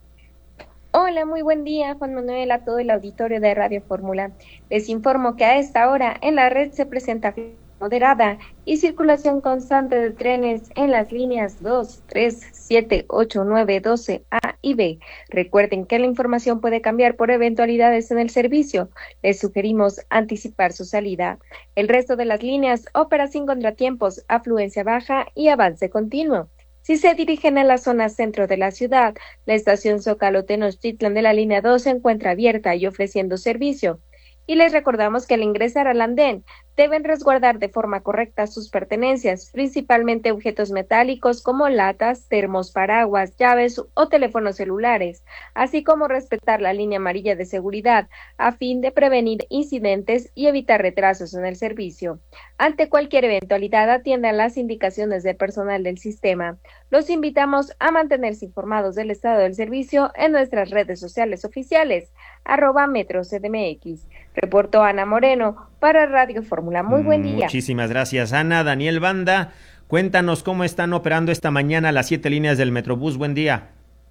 Hola, muy buen día, Juan Manuel, a todo el auditorio de Radio Fórmula. Les informo que a esta hora en la red se presenta moderada y circulación constante de trenes en las líneas dos, tres, siete, ocho, nueve, doce, A y B. Recuerden que la información puede cambiar por eventualidades en el servicio. Les sugerimos anticipar su salida. El resto de las líneas opera sin contratiempos, afluencia baja y avance continuo. Si se dirigen a la zona centro de la ciudad, la estación Zócalo Tenochtitlan de la línea dos se encuentra abierta y ofreciendo servicio. Y les recordamos que al ingresar al andén deben resguardar de forma correcta sus pertenencias, principalmente objetos metálicos como latas, termos, paraguas, llaves o teléfonos celulares, así como respetar la línea amarilla de seguridad a fin de prevenir incidentes y evitar retrasos en el servicio. Ante cualquier eventualidad, atiendan las indicaciones del personal del sistema. Los invitamos a mantenerse informados del estado del servicio en nuestras redes sociales oficiales, arroba Metro C D M X. Reportó Ana Moreno para Radio Fórmula. Muy buen día. Muchísimas gracias, Ana. Daniel Banda, cuéntanos cómo están operando esta mañana las siete líneas del Metrobús. Buen día.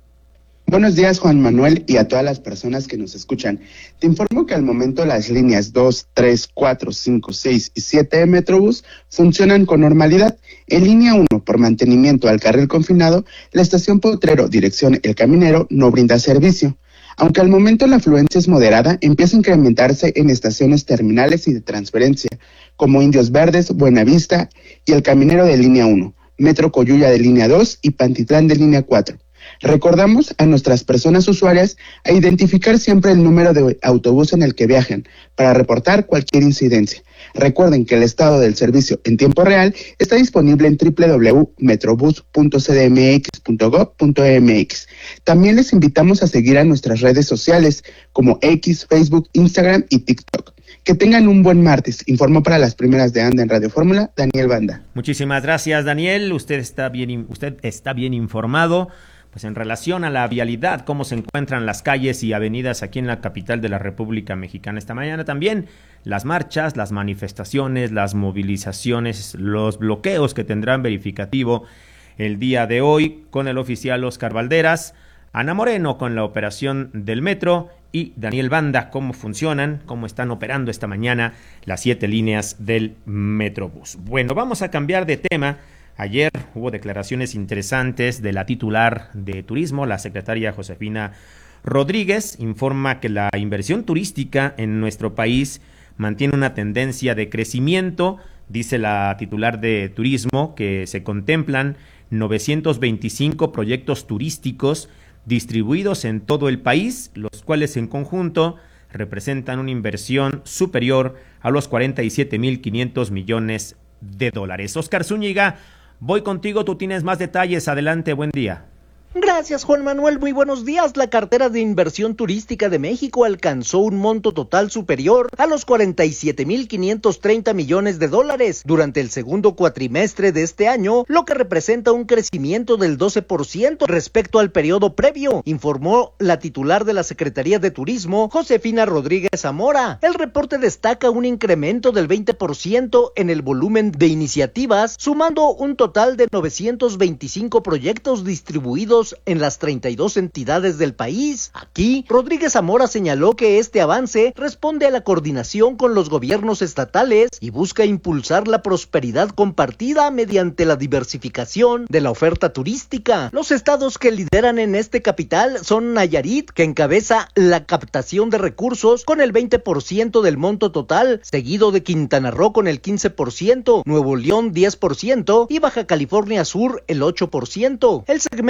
Buenos días, Juan Manuel, y a todas las personas que nos escuchan. Te informo que al momento las líneas dos, tres, cuatro, cinco, seis y siete de Metrobús funcionan con normalidad. En línea uno, por mantenimiento al carril confinado, la estación Potrero, dirección El Caminero, no brinda servicio. Aunque al momento la afluencia es moderada, empieza a incrementarse en estaciones terminales y de transferencia, como Indios Verdes, Buenavista y El Caminero de línea uno, Metro Coyuya de línea dos y Pantitlán de línea cuatro. Recordamos a nuestras personas usuarias a identificar siempre el número de autobús en el que viajen para reportar cualquier incidencia. Recuerden que el estado del servicio en tiempo real está disponible en doble u doble u doble u punto metrobus punto c d m x punto gob punto m x. También les invitamos a seguir a nuestras redes sociales como X, Facebook, Instagram y TikTok. Que tengan un buen martes. Informó para las primeras de Anda en Radio Fórmula, Daniel Banda. Muchísimas gracias, Daniel. Usted está bien, usted está bien informado. Pues en relación a la vialidad, cómo se encuentran las calles y avenidas aquí en la capital de la República Mexicana esta mañana, también las marchas, las manifestaciones, las movilizaciones, los bloqueos que tendrán verificativo el día de hoy con el oficial Oscar Valderas, Ana Moreno con la operación del metro y Daniel Banda, cómo funcionan, cómo están operando esta mañana las siete líneas del Metrobús. Bueno, vamos a cambiar de tema. Ayer hubo declaraciones interesantes de la titular de Turismo, la secretaria Josefina Rodríguez. Informa que la inversión turística en nuestro país mantiene una tendencia de crecimiento. Dice la titular de Turismo que se contemplan novecientos veinticinco proyectos turísticos distribuidos en todo el país, los cuales en conjunto representan una inversión superior a los cuarenta y siete mil quinientos millones de dólares. Oscar Zúñiga, voy contigo, tú tienes más detalles. Adelante, buen día. Gracias, Juan Manuel, muy buenos días. La cartera de inversión turística de México alcanzó un monto total superior a los cuarenta y siete mil quinientos treinta millones de dólares durante el segundo cuatrimestre de este año, lo que representa un crecimiento del doce por ciento respecto al periodo previo, informó la titular de la Secretaría de Turismo, Josefina Rodríguez Zamora. El reporte destaca un incremento del veinte por ciento en el volumen de iniciativas, sumando un total de novecientos veinticinco proyectos distribuidos en las treinta y dos entidades del país. Aquí, Rodríguez Zamora señaló que este avance responde a la coordinación con los gobiernos estatales y busca impulsar la prosperidad compartida mediante la diversificación de la oferta turística. Los estados que lideran en este capital son Nayarit, que encabeza la captación de recursos con el veinte por ciento del monto total, seguido de Quintana Roo con el quince por ciento, Nuevo León diez por ciento y Baja California Sur el ocho por ciento. El segmento de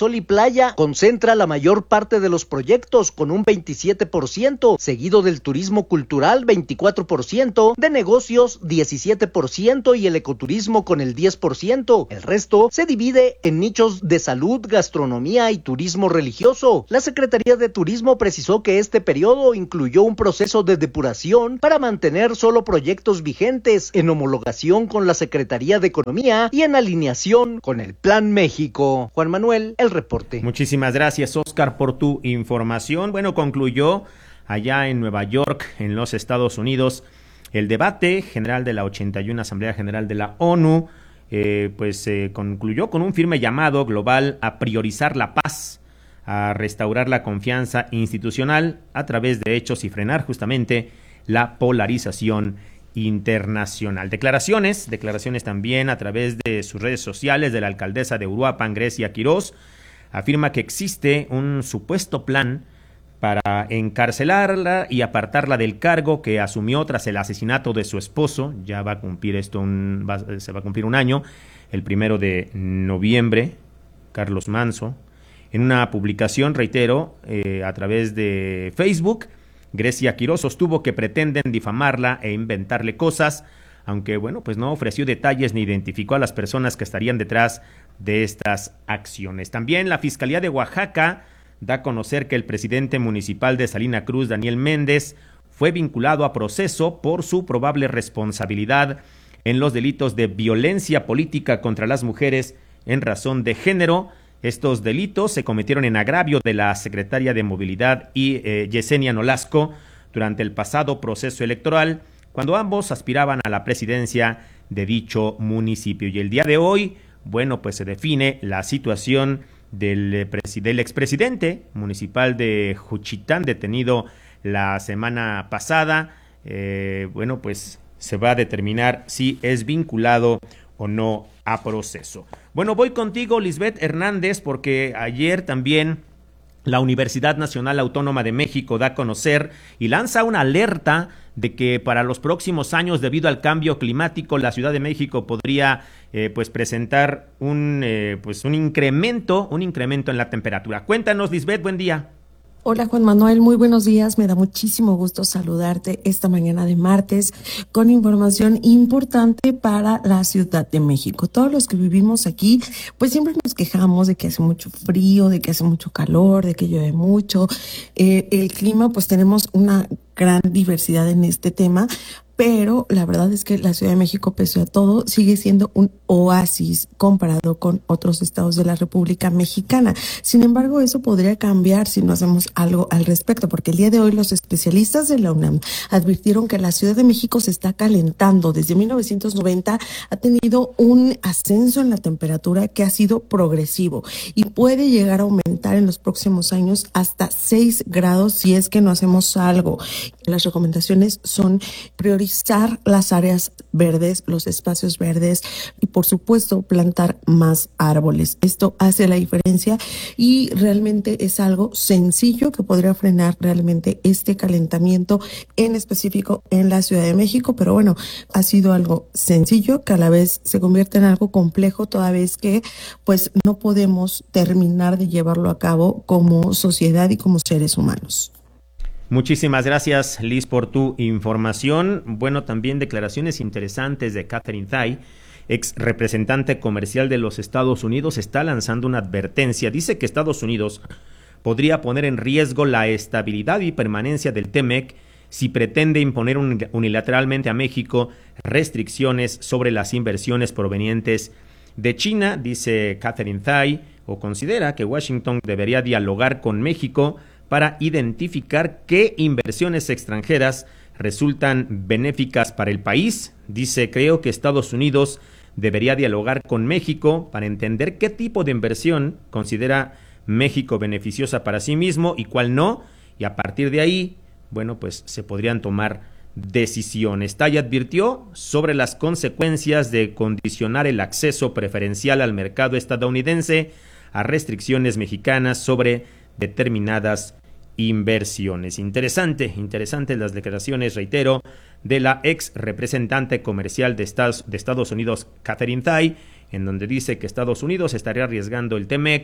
sol y playa concentra la mayor parte de los proyectos con un veintisiete por ciento, seguido del turismo cultural veinticuatro por ciento, de negocios diecisiete por ciento y el ecoturismo con el diez por ciento. El resto se divide en nichos de salud, gastronomía y turismo religioso. La Secretaría de Turismo precisó que este periodo incluyó un proceso de depuración para mantener solo proyectos vigentes en homologación con la Secretaría de Economía y en alineación con el Plan México. Juan Manuel, el reporte. Muchísimas gracias, Oscar, por tu información. Bueno, concluyó allá en Nueva York, en los Estados Unidos, el debate general de la ochenta y una Asamblea General de la ONU. Eh, pues eh, concluyó con un firme llamado global a priorizar la paz, a restaurar la confianza institucional a través de hechos y frenar justamente la polarización internacional. Declaraciones, declaraciones también a través de sus redes sociales de la alcaldesa de Uruapan, Grecia Quiroz, afirma que existe un supuesto plan para encarcelarla y apartarla del cargo que asumió tras el asesinato de su esposo. Ya va a cumplir esto, un, va, se va a cumplir un año, el primero de noviembre, Carlos Manso. En una publicación, reitero, eh, a través de Facebook, Grecia Quiroz sostuvo que pretenden difamarla e inventarle cosas, aunque bueno, pues no ofreció detalles ni identificó a las personas que estarían detrás de estas acciones. También la Fiscalía de Oaxaca da a conocer que el presidente municipal de Salina Cruz, Daniel Méndez, fue vinculado a proceso por su probable responsabilidad en los delitos de violencia política contra las mujeres en razón de género. Estos delitos se cometieron en agravio de la secretaria de Movilidad y eh, Yesenia Nolasco durante el pasado proceso electoral, cuando ambos aspiraban a la presidencia de dicho municipio. Y el día de hoy, bueno, pues se define la situación del, del expresidente municipal de Juchitán, detenido la semana pasada. Eh, bueno, pues se va a determinar si es vinculado o no a proceso. Bueno, voy contigo, Lisbeth Hernández, porque ayer también la Universidad Nacional Autónoma de México da a conocer y lanza una alerta de que para los próximos años, debido al cambio climático, la Ciudad de México podría eh, pues presentar un eh, pues un incremento, un incremento en la temperatura. Cuéntanos, Lisbeth, buen día. Hola Juan Manuel, muy buenos días, me da muchísimo gusto saludarte esta mañana de martes con información importante para la Ciudad de México. Todos los que vivimos aquí, pues siempre nos quejamos de que hace mucho frío, de que hace mucho calor, de que llueve mucho. Eh, el clima, pues tenemos una gran diversidad en este tema, pero la verdad es que la Ciudad de México, pese a todo, sigue siendo un oasis comparado con otros estados de la República Mexicana. Sin embargo, eso podría cambiar si no hacemos algo al respecto, porque el día de hoy los especialistas de la UNAM advirtieron que la Ciudad de México se está calentando. Desde mil novecientos noventa ha tenido un ascenso en la temperatura que ha sido progresivo y puede llegar a aumentar en los próximos años hasta seis grados si es que no hacemos algo. Las recomendaciones son priorizar las áreas verdes, los espacios verdes y por supuesto plantar más árboles. Esto hace la diferencia y realmente es algo sencillo que podría frenar realmente este calentamiento en específico en la Ciudad de México, pero bueno, ha sido algo sencillo que a la vez se convierte en algo complejo toda vez que pues no podemos terminar de llevarlo a cabo como sociedad y como seres humanos. Muchísimas gracias, Liz, por tu información. Bueno, también declaraciones interesantes de Katherine Tai, ex representante comercial de los Estados Unidos, está lanzando una advertencia. Dice que Estados Unidos podría poner en riesgo la estabilidad y permanencia del T M E C si pretende imponer unilateralmente a México restricciones sobre las inversiones provenientes de China. Dice Katherine Tai, o considera que Washington debería dialogar con México para identificar qué inversiones extranjeras resultan benéficas para el país. Dice, creo que Estados Unidos debería dialogar con México para entender qué tipo de inversión considera México beneficiosa para sí mismo y cuál no, y a partir de ahí, bueno, pues se podrían tomar decisiones. Tai advirtió sobre las consecuencias de condicionar el acceso preferencial al mercado estadounidense a restricciones mexicanas sobre determinadas inversiones. Interesante, interesante las declaraciones, reitero, de la ex representante comercial de Estados, de Estados Unidos, Katherine Tai, en donde dice que Estados Unidos estaría arriesgando el T M E C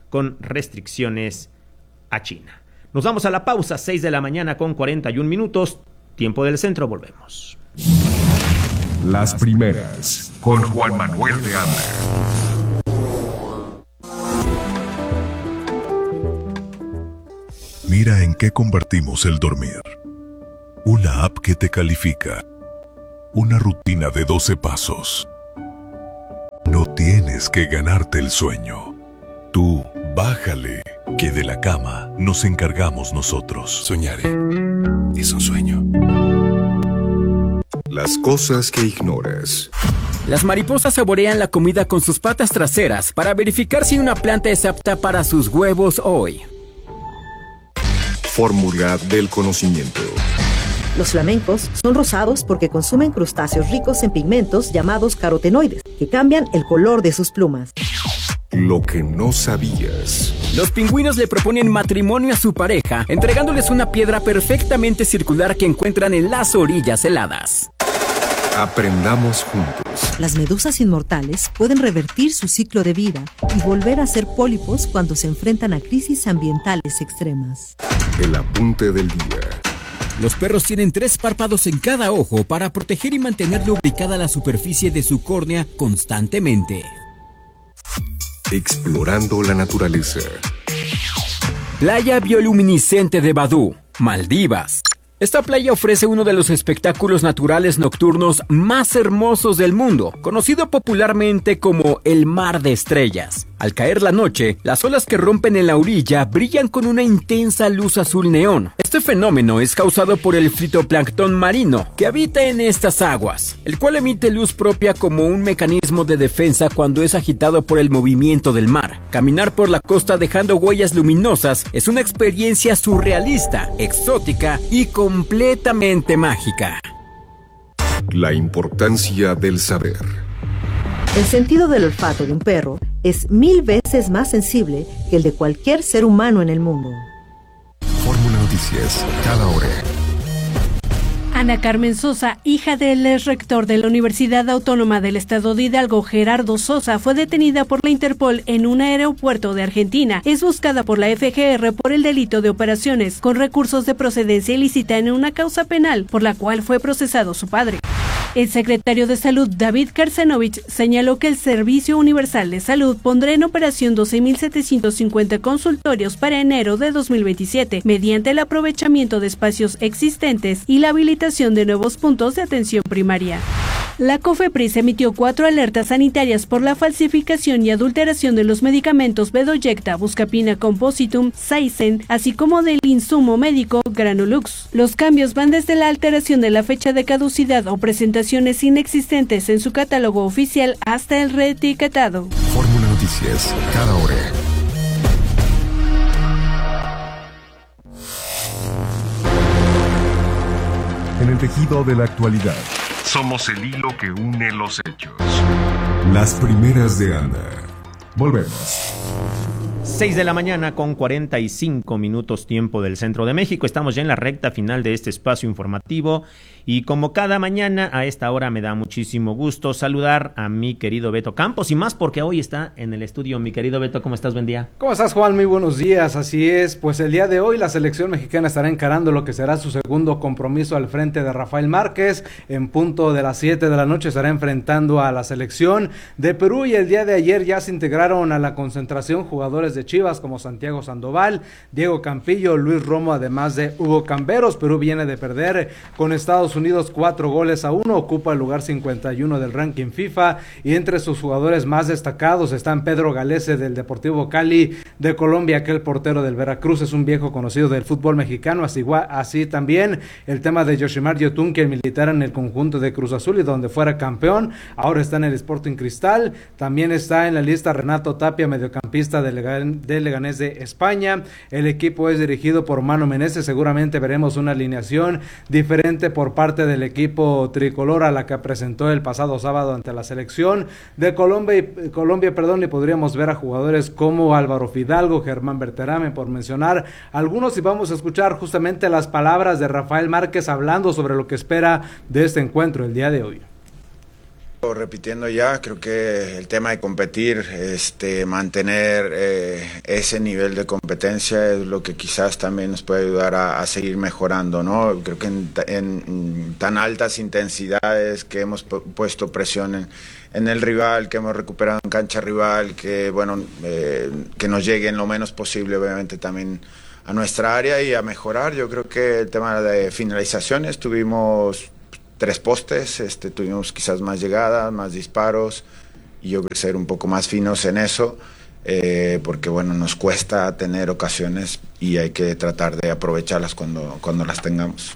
con restricciones a China. Nos vamos a la pausa, seis de la mañana con cuarenta y un minutos, tiempo del centro, volvemos. Las primeras, con Juan Manuel de Anda. Mira en qué convertimos el dormir. Una app que te califica. Una rutina de doce pasos. No tienes que ganarte el sueño. Tú, bájale, que de la cama nos encargamos nosotros. Soñaré. Es un sueño. Las cosas que ignoras. Las mariposas saborean la comida con sus patas traseras para verificar si una planta es apta para sus huevos hoy. Fórmula del conocimiento. Los flamencos son rosados porque consumen crustáceos ricos en pigmentos llamados carotenoides, que cambian el color de sus plumas. Lo que no sabías. Los pingüinos le proponen matrimonio a su pareja, entregándoles una piedra perfectamente circular que encuentran en las orillas heladas. Aprendamos juntos. Las medusas inmortales pueden revertir su ciclo de vida y volver a ser pólipos cuando se enfrentan a crisis ambientales extremas. El apunte del día. Los perros tienen tres párpados en cada ojo para proteger y mantener lubricada la superficie de su córnea constantemente. Explorando la naturaleza. Playa bioluminiscente de Badú, Maldivas. Esta playa ofrece uno de los espectáculos naturales nocturnos más hermosos del mundo, conocido popularmente como el Mar de Estrellas. Al caer la noche, las olas que rompen en la orilla brillan con una intensa luz azul neón. Este fenómeno es causado por el fitoplancton marino, que habita en estas aguas, el cual emite luz propia como un mecanismo de defensa cuando es agitado por el movimiento del mar. Caminar por la costa dejando huellas luminosas es una experiencia surrealista, exótica y completamente mágica. La importancia del saber. El sentido del olfato de un perro es mil veces más sensible que el de cualquier ser humano en el mundo. Fórmula Noticias, cada hora. Ana Carmen Sosa, hija del ex rector de la Universidad Autónoma del Estado de Hidalgo, Gerardo Sosa, fue detenida por la Interpol en un aeropuerto de Argentina. Es buscada por la F G R por el delito de operaciones con recursos de procedencia ilícita en una causa penal por la cual fue procesado su padre. El secretario de Salud, David Karsanovich, señaló que el Servicio Universal de Salud pondrá en operación doce mil setecientos cincuenta consultorios para enero de dos mil veintisiete, mediante el aprovechamiento de espacios existentes y la habilitación de nuevos puntos de atención primaria. La COFEPRIS emitió cuatro alertas sanitarias por la falsificación y adulteración de los medicamentos Bedoyecta, Buscapina Compositum, Saicen, así como del insumo médico Granulux. Los cambios van desde la alteración de la fecha de caducidad o presentaciones inexistentes en su catálogo oficial hasta el reetiquetado. Fórmula Noticias, cada hora. En el tejido de la actualidad. Somos el hilo que une los hechos. Las primeras de Anda. Volvemos. seis de la mañana con cuarenta y cinco minutos tiempo del centro de México. Estamos ya en la recta final de este espacio informativo y como cada mañana a esta hora me da muchísimo gusto saludar a mi querido Beto Campos y más porque hoy está en el estudio. Mi querido Beto, ¿cómo estás? Buen día. ¿Cómo estás, Juan? Muy buenos días. Así es, pues el día de hoy la selección mexicana estará encarando lo que será su segundo compromiso al frente de Rafael Márquez. En punto de las siete de la noche estará enfrentando a la selección de Perú y el día de ayer ya se integraron a la concentración jugadores de Chivas como Santiago Sandoval, Diego Campillo, Luis Romo, además de Hugo Camberos. Perú viene de perder con Estados Unidos cuatro goles a uno, ocupa el lugar cincuenta y uno del ranking FIFA y entre sus jugadores más destacados están Pedro Galese del Deportivo Cali de Colombia, aquel portero del Veracruz, es un viejo conocido del fútbol mexicano, así, así también el tema de Yoshimar Yotun, que militar en el conjunto de Cruz Azul y donde fuera campeón, ahora está en el Sporting Cristal. También está en la lista Renato Tapia, mediocampista de Legan, de Leganés de España. El equipo es dirigido por Mano Menezes, seguramente veremos una alineación diferente por parte del equipo tricolor a la que presentó el pasado sábado ante la selección de Colombia, y, Colombia, perdón, y podríamos ver a jugadores como Álvaro Fidalgo, Germán Berterame, por mencionar algunos, y vamos a escuchar justamente las palabras de Rafael Márquez hablando sobre lo que espera de este encuentro el día de hoy. Repitiendo ya, creo que el tema de competir, este, mantener eh, ese nivel de competencia es lo que quizás también nos puede ayudar a, a seguir mejorando, ¿no? Creo que en, en, en tan altas intensidades que hemos pu- puesto presión en, en el rival, que hemos recuperado en cancha rival, que bueno, eh, que nos llegue en lo menos posible, obviamente también a nuestra área y a mejorar. Yo creo que el tema de finalizaciones tuvimos tres postes, este, tuvimos quizás más llegadas, más disparos, y yo creo que ser un poco más finos en eso, eh, porque bueno, nos cuesta tener ocasiones y hay que tratar de aprovecharlas cuando, cuando las tengamos.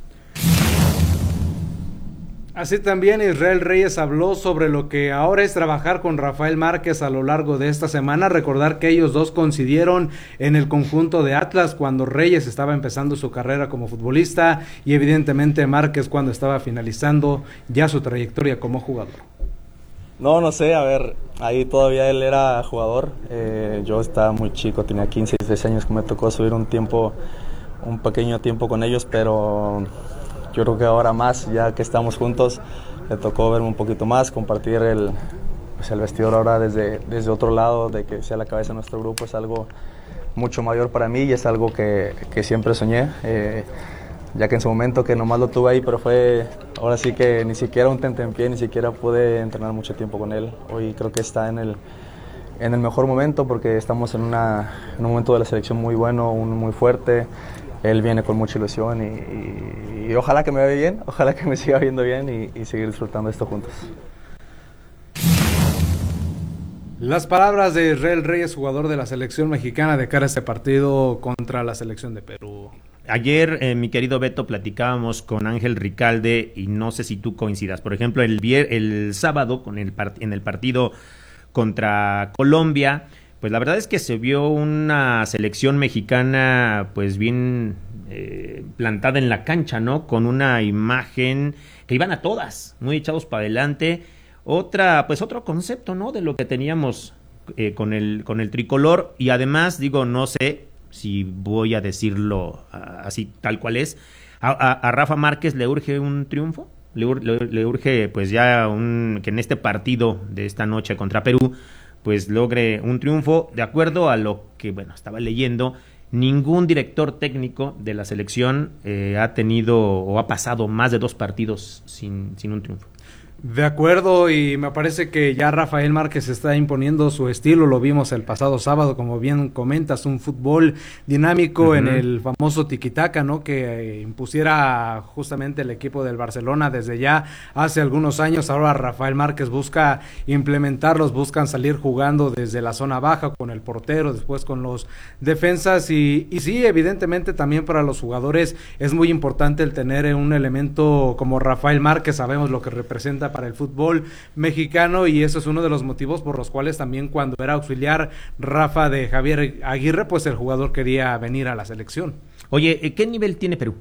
Así también Israel Reyes habló sobre lo que ahora es trabajar con Rafael Márquez a lo largo de esta semana. Recordar que ellos dos coincidieron en el conjunto de Atlas cuando Reyes estaba empezando su carrera como futbolista y evidentemente Márquez cuando estaba finalizando ya su trayectoria como jugador. No, no sé, a ver, ahí todavía él era jugador, eh, yo estaba muy chico, tenía quince, dieciséis años que me tocó subir un tiempo, un pequeño tiempo con ellos, pero yo creo que ahora más, ya que estamos juntos, le tocó verme un poquito más, compartir el, pues el vestidor ahora desde, desde otro lado, de que sea la cabeza de nuestro grupo, es algo mucho mayor para mí y es algo que, que siempre soñé, eh, ya que en su momento que nomás lo tuve ahí, pero fue, ahora sí que ni siquiera un tentempié, ni siquiera pude entrenar mucho tiempo con él. Hoy creo que está en el, en el mejor momento porque estamos en, una, en un momento de la selección muy bueno, un, muy fuerte. Él viene con mucha ilusión y, y, y ojalá que me vea bien, ojalá que me siga viendo bien y, y seguir disfrutando esto juntos. Las palabras de Israel Reyes, jugador de la selección mexicana, de cara a este partido contra la selección de Perú. Ayer, eh, mi querido Beto, platicábamos con Ángel Ricalde y no sé si tú coincidas. Por ejemplo, el, vier- el sábado con el part- en el partido contra Colombia, pues la verdad es que se vio una selección mexicana pues bien eh, plantada en la cancha, ¿no? Con una imagen que iban a todas, muy echados para adelante. Otra, pues otro concepto, ¿no? De lo que teníamos eh, con el con el tricolor y además, digo, no sé si voy a decirlo uh, así tal cual es, a, a, a Rafa Márquez le urge un triunfo, le, ur, le, le urge pues ya un que en este partido de esta noche contra Perú pues logre un triunfo. De acuerdo a lo que, bueno, estaba leyendo, ningún director técnico de la selección eh, ha tenido o ha pasado más de dos partidos sin, sin un triunfo. De acuerdo, y me parece que ya Rafael Márquez está imponiendo su estilo, lo vimos el pasado sábado, como bien comentas, un fútbol dinámico uh-huh. en el famoso tiquitaca, ¿no? Que eh, impusiera justamente el equipo del Barcelona desde ya hace algunos años. Ahora Rafael Márquez busca implementarlos, buscan salir jugando desde la zona baja con el portero, después con los defensas y, y sí, evidentemente también para los jugadores es muy importante el tener un elemento como Rafael Márquez, sabemos lo que representa para el fútbol mexicano y eso es uno de los motivos por los cuales también cuando era auxiliar Rafa de Javier Aguirre, pues el jugador quería venir a la selección. Oye, ¿qué nivel tiene Perú?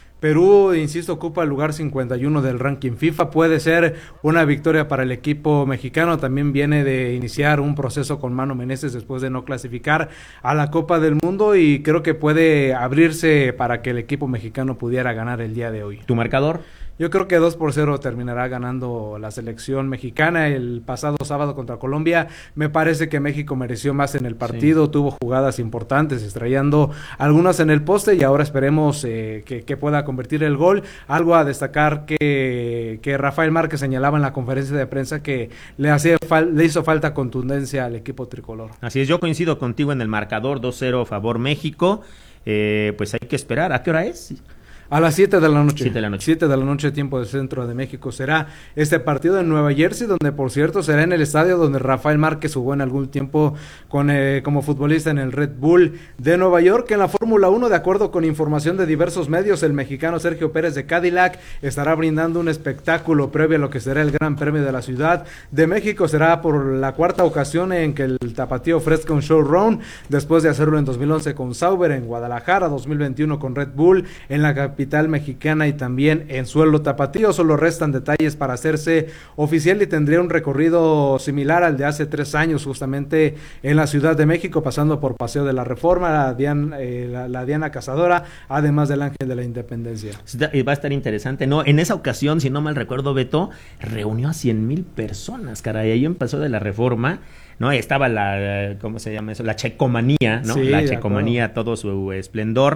Perú, insisto, ocupa el lugar cincuenta y uno del ranking FIFA, puede ser una victoria para el equipo mexicano, también viene de iniciar un proceso con Mano Menezes después de no clasificar a la Copa del Mundo y creo que puede abrirse para que el equipo mexicano pudiera ganar el día de hoy. ¿Tu marcador? Yo creo que dos por cero terminará ganando la selección mexicana. El pasado sábado contra Colombia me parece que México mereció más en el partido, sí. Tuvo jugadas importantes, estrellando algunas en el poste y ahora esperemos eh, que, que pueda convertir el gol. Algo a destacar que, que Rafael Márquez señalaba en la conferencia de prensa que le, hacía fal- le hizo falta contundencia al equipo tricolor. Así es, yo coincido contigo en el marcador dos cero a favor México, eh, pues hay que esperar. ¿A qué hora es? A las siete de la noche. siete de la noche. siete de la noche, tiempo del centro de México. Será este partido en Nueva Jersey, donde por cierto será en el estadio donde Rafael Márquez jugó en algún tiempo con eh, como futbolista en el Red Bull de Nueva York. En la Fórmula uno, de acuerdo con información de diversos medios, el mexicano Sergio Pérez de Cadillac estará brindando un espectáculo previo a lo que será el Gran Premio de la Ciudad de México. Será por la cuarta ocasión en que el tapatío ofrezca un showrun, después de hacerlo en dos mil once con Sauber en Guadalajara, dos mil veintiuno con Red Bull en la capital capital mexicana y también en suelo tapatío. Solo restan detalles para hacerse oficial y tendría un recorrido similar al de hace tres años, justamente en la Ciudad de México, pasando por Paseo de la Reforma, la Diana, eh, la, la Diana Cazadora, además del Ángel de la Independencia. Va a estar interesante, ¿no? En esa ocasión, si no mal recuerdo, Beto, reunió a cien mil personas, caray, ahí en Paseo de la Reforma, ¿no? Estaba la, ¿cómo se llama eso? La checomanía, ¿no? Sí, la checomanía, todo su esplendor.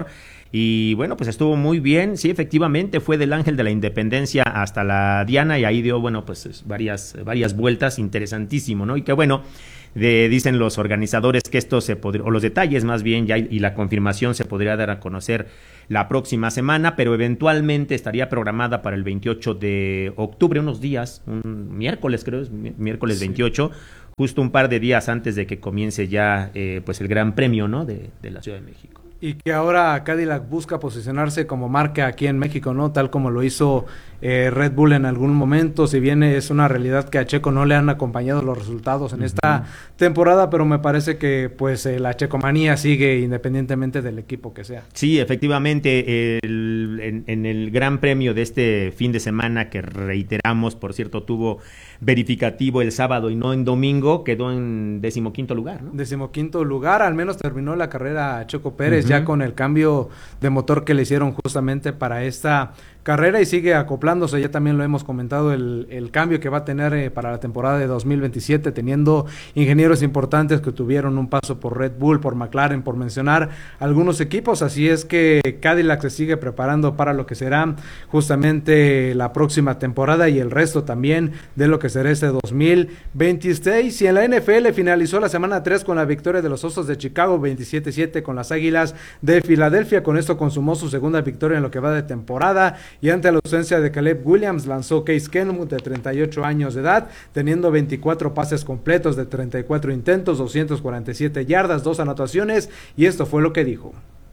Y bueno, pues estuvo muy bien. Sí, efectivamente, fue del Ángel de la Independencia hasta la Diana y ahí dio, bueno, pues varias, varias vueltas, interesantísimo, ¿no? Y que bueno, de, dicen los organizadores que esto se podría, o los detalles más bien, ya y la confirmación se podría dar a conocer la próxima semana, pero eventualmente estaría programada para el veintiocho de octubre, unos días, un miércoles creo, es miércoles veintiocho, justo un par de días antes de que comience ya eh, pues el Gran Premio, ¿no? de, de la Ciudad de México. Y que ahora Cadillac busca posicionarse como marca aquí en México, ¿no? Tal como lo hizo eh, Red Bull en algún momento, si bien es una realidad que a Checo no le han acompañado los resultados en uh-huh. esta temporada, pero me parece que pues eh, la checomanía sigue independientemente del equipo que sea. Sí, efectivamente, el, en, en el Gran Premio de este fin de semana, que reiteramos, por cierto, tuvo verificativo el sábado y no en domingo, quedó en decimoquinto lugar, ¿no? Decimoquinto lugar, al menos terminó la carrera Checo Pérez, uh-huh. ya con el cambio de motor que le hicieron justamente para esta carrera y sigue acoplándose, ya también lo hemos comentado, el, el cambio que va a tener eh, para la temporada de dos mil veintisiete, teniendo ingenieros importantes que tuvieron un paso por Red Bull, por McLaren, por mencionar algunos equipos, así es que Cadillac se sigue preparando para lo que será justamente la próxima temporada y el resto también de lo que será este dos mil veintiséis. Y en la N F L finalizó la semana tres con la victoria de los Osos de Chicago, veintisiete siete con las Águilas de Filadelfia, con esto consumó su segunda victoria en lo que va de temporada. Y ante la ausencia de Caleb Williams, lanzó Case Keenum, de treinta y ocho años de edad, teniendo veinticuatro pases completos de treinta y cuatro intentos, doscientas cuarenta y siete yardas, dos anotaciones, y esto fue lo que dijo.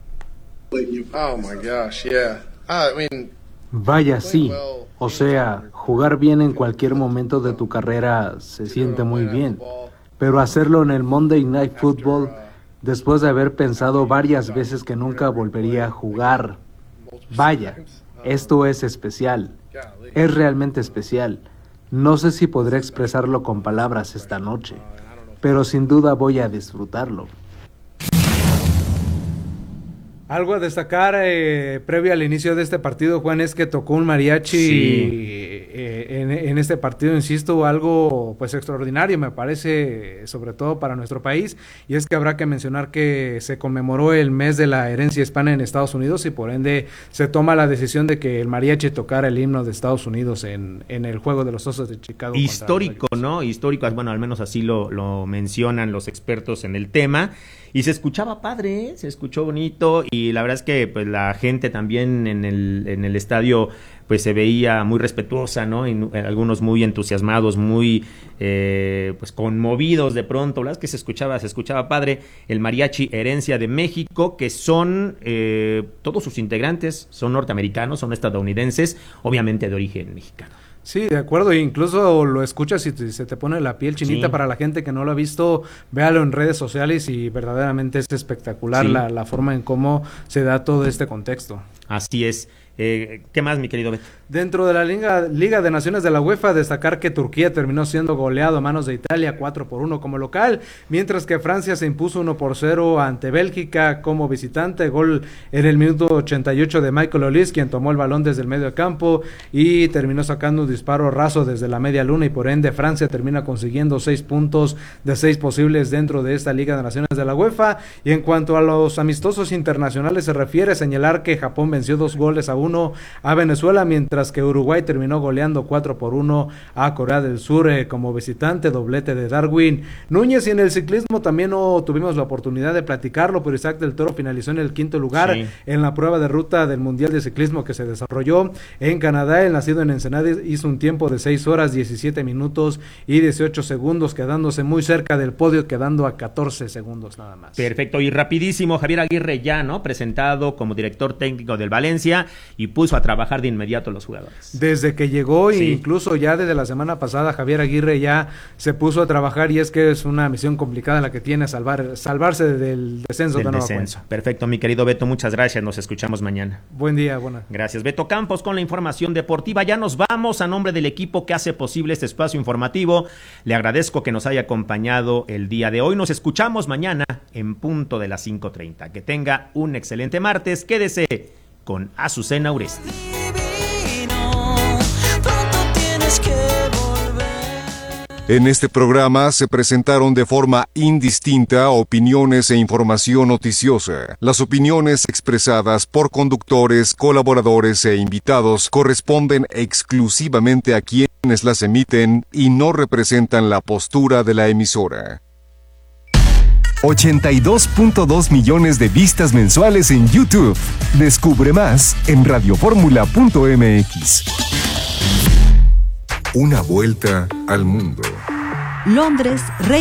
Oh my gosh, yeah. I mean, Vaya, sí. O sea, jugar bien en cualquier momento de tu carrera se siente muy bien, pero hacerlo en el Monday Night Football, después de haber pensado varias veces que nunca volvería a jugar, vaya. Esto es especial, es realmente especial. No sé si podré expresarlo con palabras esta noche, pero sin duda voy a disfrutarlo. Algo a destacar eh, previo al inicio de este partido, Juan, es que tocó un mariachi sí. eh, en, en este partido, insisto, algo pues extraordinario me parece, sobre todo para nuestro país, y es que habrá que mencionar que se conmemoró el mes de la herencia hispana en Estados Unidos y por ende se toma la decisión de que el mariachi tocara el himno de Estados Unidos en, en el juego de los Osos de Chicago. Histórico, ¿no? Histórico, bueno, al menos así lo, lo mencionan los expertos en el tema. Y se escuchaba padre, ¿eh? Se escuchó bonito y la verdad es que pues la gente también en el en el estadio pues se veía muy respetuosa, ¿no? Y algunos muy entusiasmados, muy eh, pues conmovidos de pronto, la verdad es que se escuchaba, se escuchaba padre. El mariachi Herencia de México, que son eh, todos sus integrantes, son norteamericanos, son estadounidenses, obviamente de origen mexicano. Sí, de acuerdo, e incluso lo escuchas y te, se te pone la piel chinita. Sí. Para la gente que no lo ha visto, véalo en redes sociales y verdaderamente es espectacular sí. la, la forma en cómo se da todo este contexto. Así es. Eh, ¿Qué más, mi querido Beto? Dentro de la Liga, Liga de Naciones de la UEFA, destacar que Turquía terminó siendo goleado a manos de Italia cuatro por uno como local, mientras que Francia se impuso uno por cero ante Bélgica como visitante. Gol en el minuto ochenta y ocho de Michael Olise, quien tomó el balón desde el medio campo y terminó sacando un disparo raso desde la media luna, y por ende Francia termina consiguiendo seis puntos de seis posibles dentro de esta Liga de Naciones de la UEFA. Y en cuanto a los amistosos internacionales se refiere, señalar que Japón venció dos goles a uno a Venezuela, mientras que Uruguay terminó goleando cuatro por uno a Corea del Sur eh, como visitante, doblete de Darwin Núñez. Y en el ciclismo también no tuvimos la oportunidad de platicarlo, pero Isaac del Toro finalizó en el quinto lugar sí. en la prueba de ruta del Mundial de Ciclismo que se desarrolló en Canadá. El nacido en Ensenada hizo un tiempo de seis horas, diecisiete minutos y dieciocho segundos, quedándose muy cerca del podio, quedando a catorce segundos nada más. Perfecto, y rapidísimo, Javier Aguirre ya, ¿no? Presentado como director técnico del Valencia y puso a trabajar de inmediato los los jugadores. Desde que llegó, Sí. e incluso ya desde la semana pasada, Javier Aguirre ya se puso a trabajar, y es que es una misión complicada la que tiene, salvar, salvarse del descenso Del de nueva descenso. cuenta. Perfecto, mi querido Beto, muchas gracias, nos escuchamos mañana. Buen día, buena. Gracias, Beto Campos, con la información deportiva. Ya nos vamos. A nombre del equipo que hace posible este espacio informativo, le agradezco que nos haya acompañado el día de hoy. Nos escuchamos mañana en punto de las cinco treinta. Que tenga un excelente martes. Quédese con Azucena Uresti. En este programa se presentaron de forma indistinta opiniones e información noticiosa. Las opiniones expresadas por conductores, colaboradores e invitados corresponden exclusivamente a quienes las emiten y no representan la postura de la emisora. ochenta y dos punto dos millones de vistas mensuales en YouTube. Descubre más en radioformula punto m x. Una vuelta al mundo. Londres, Rey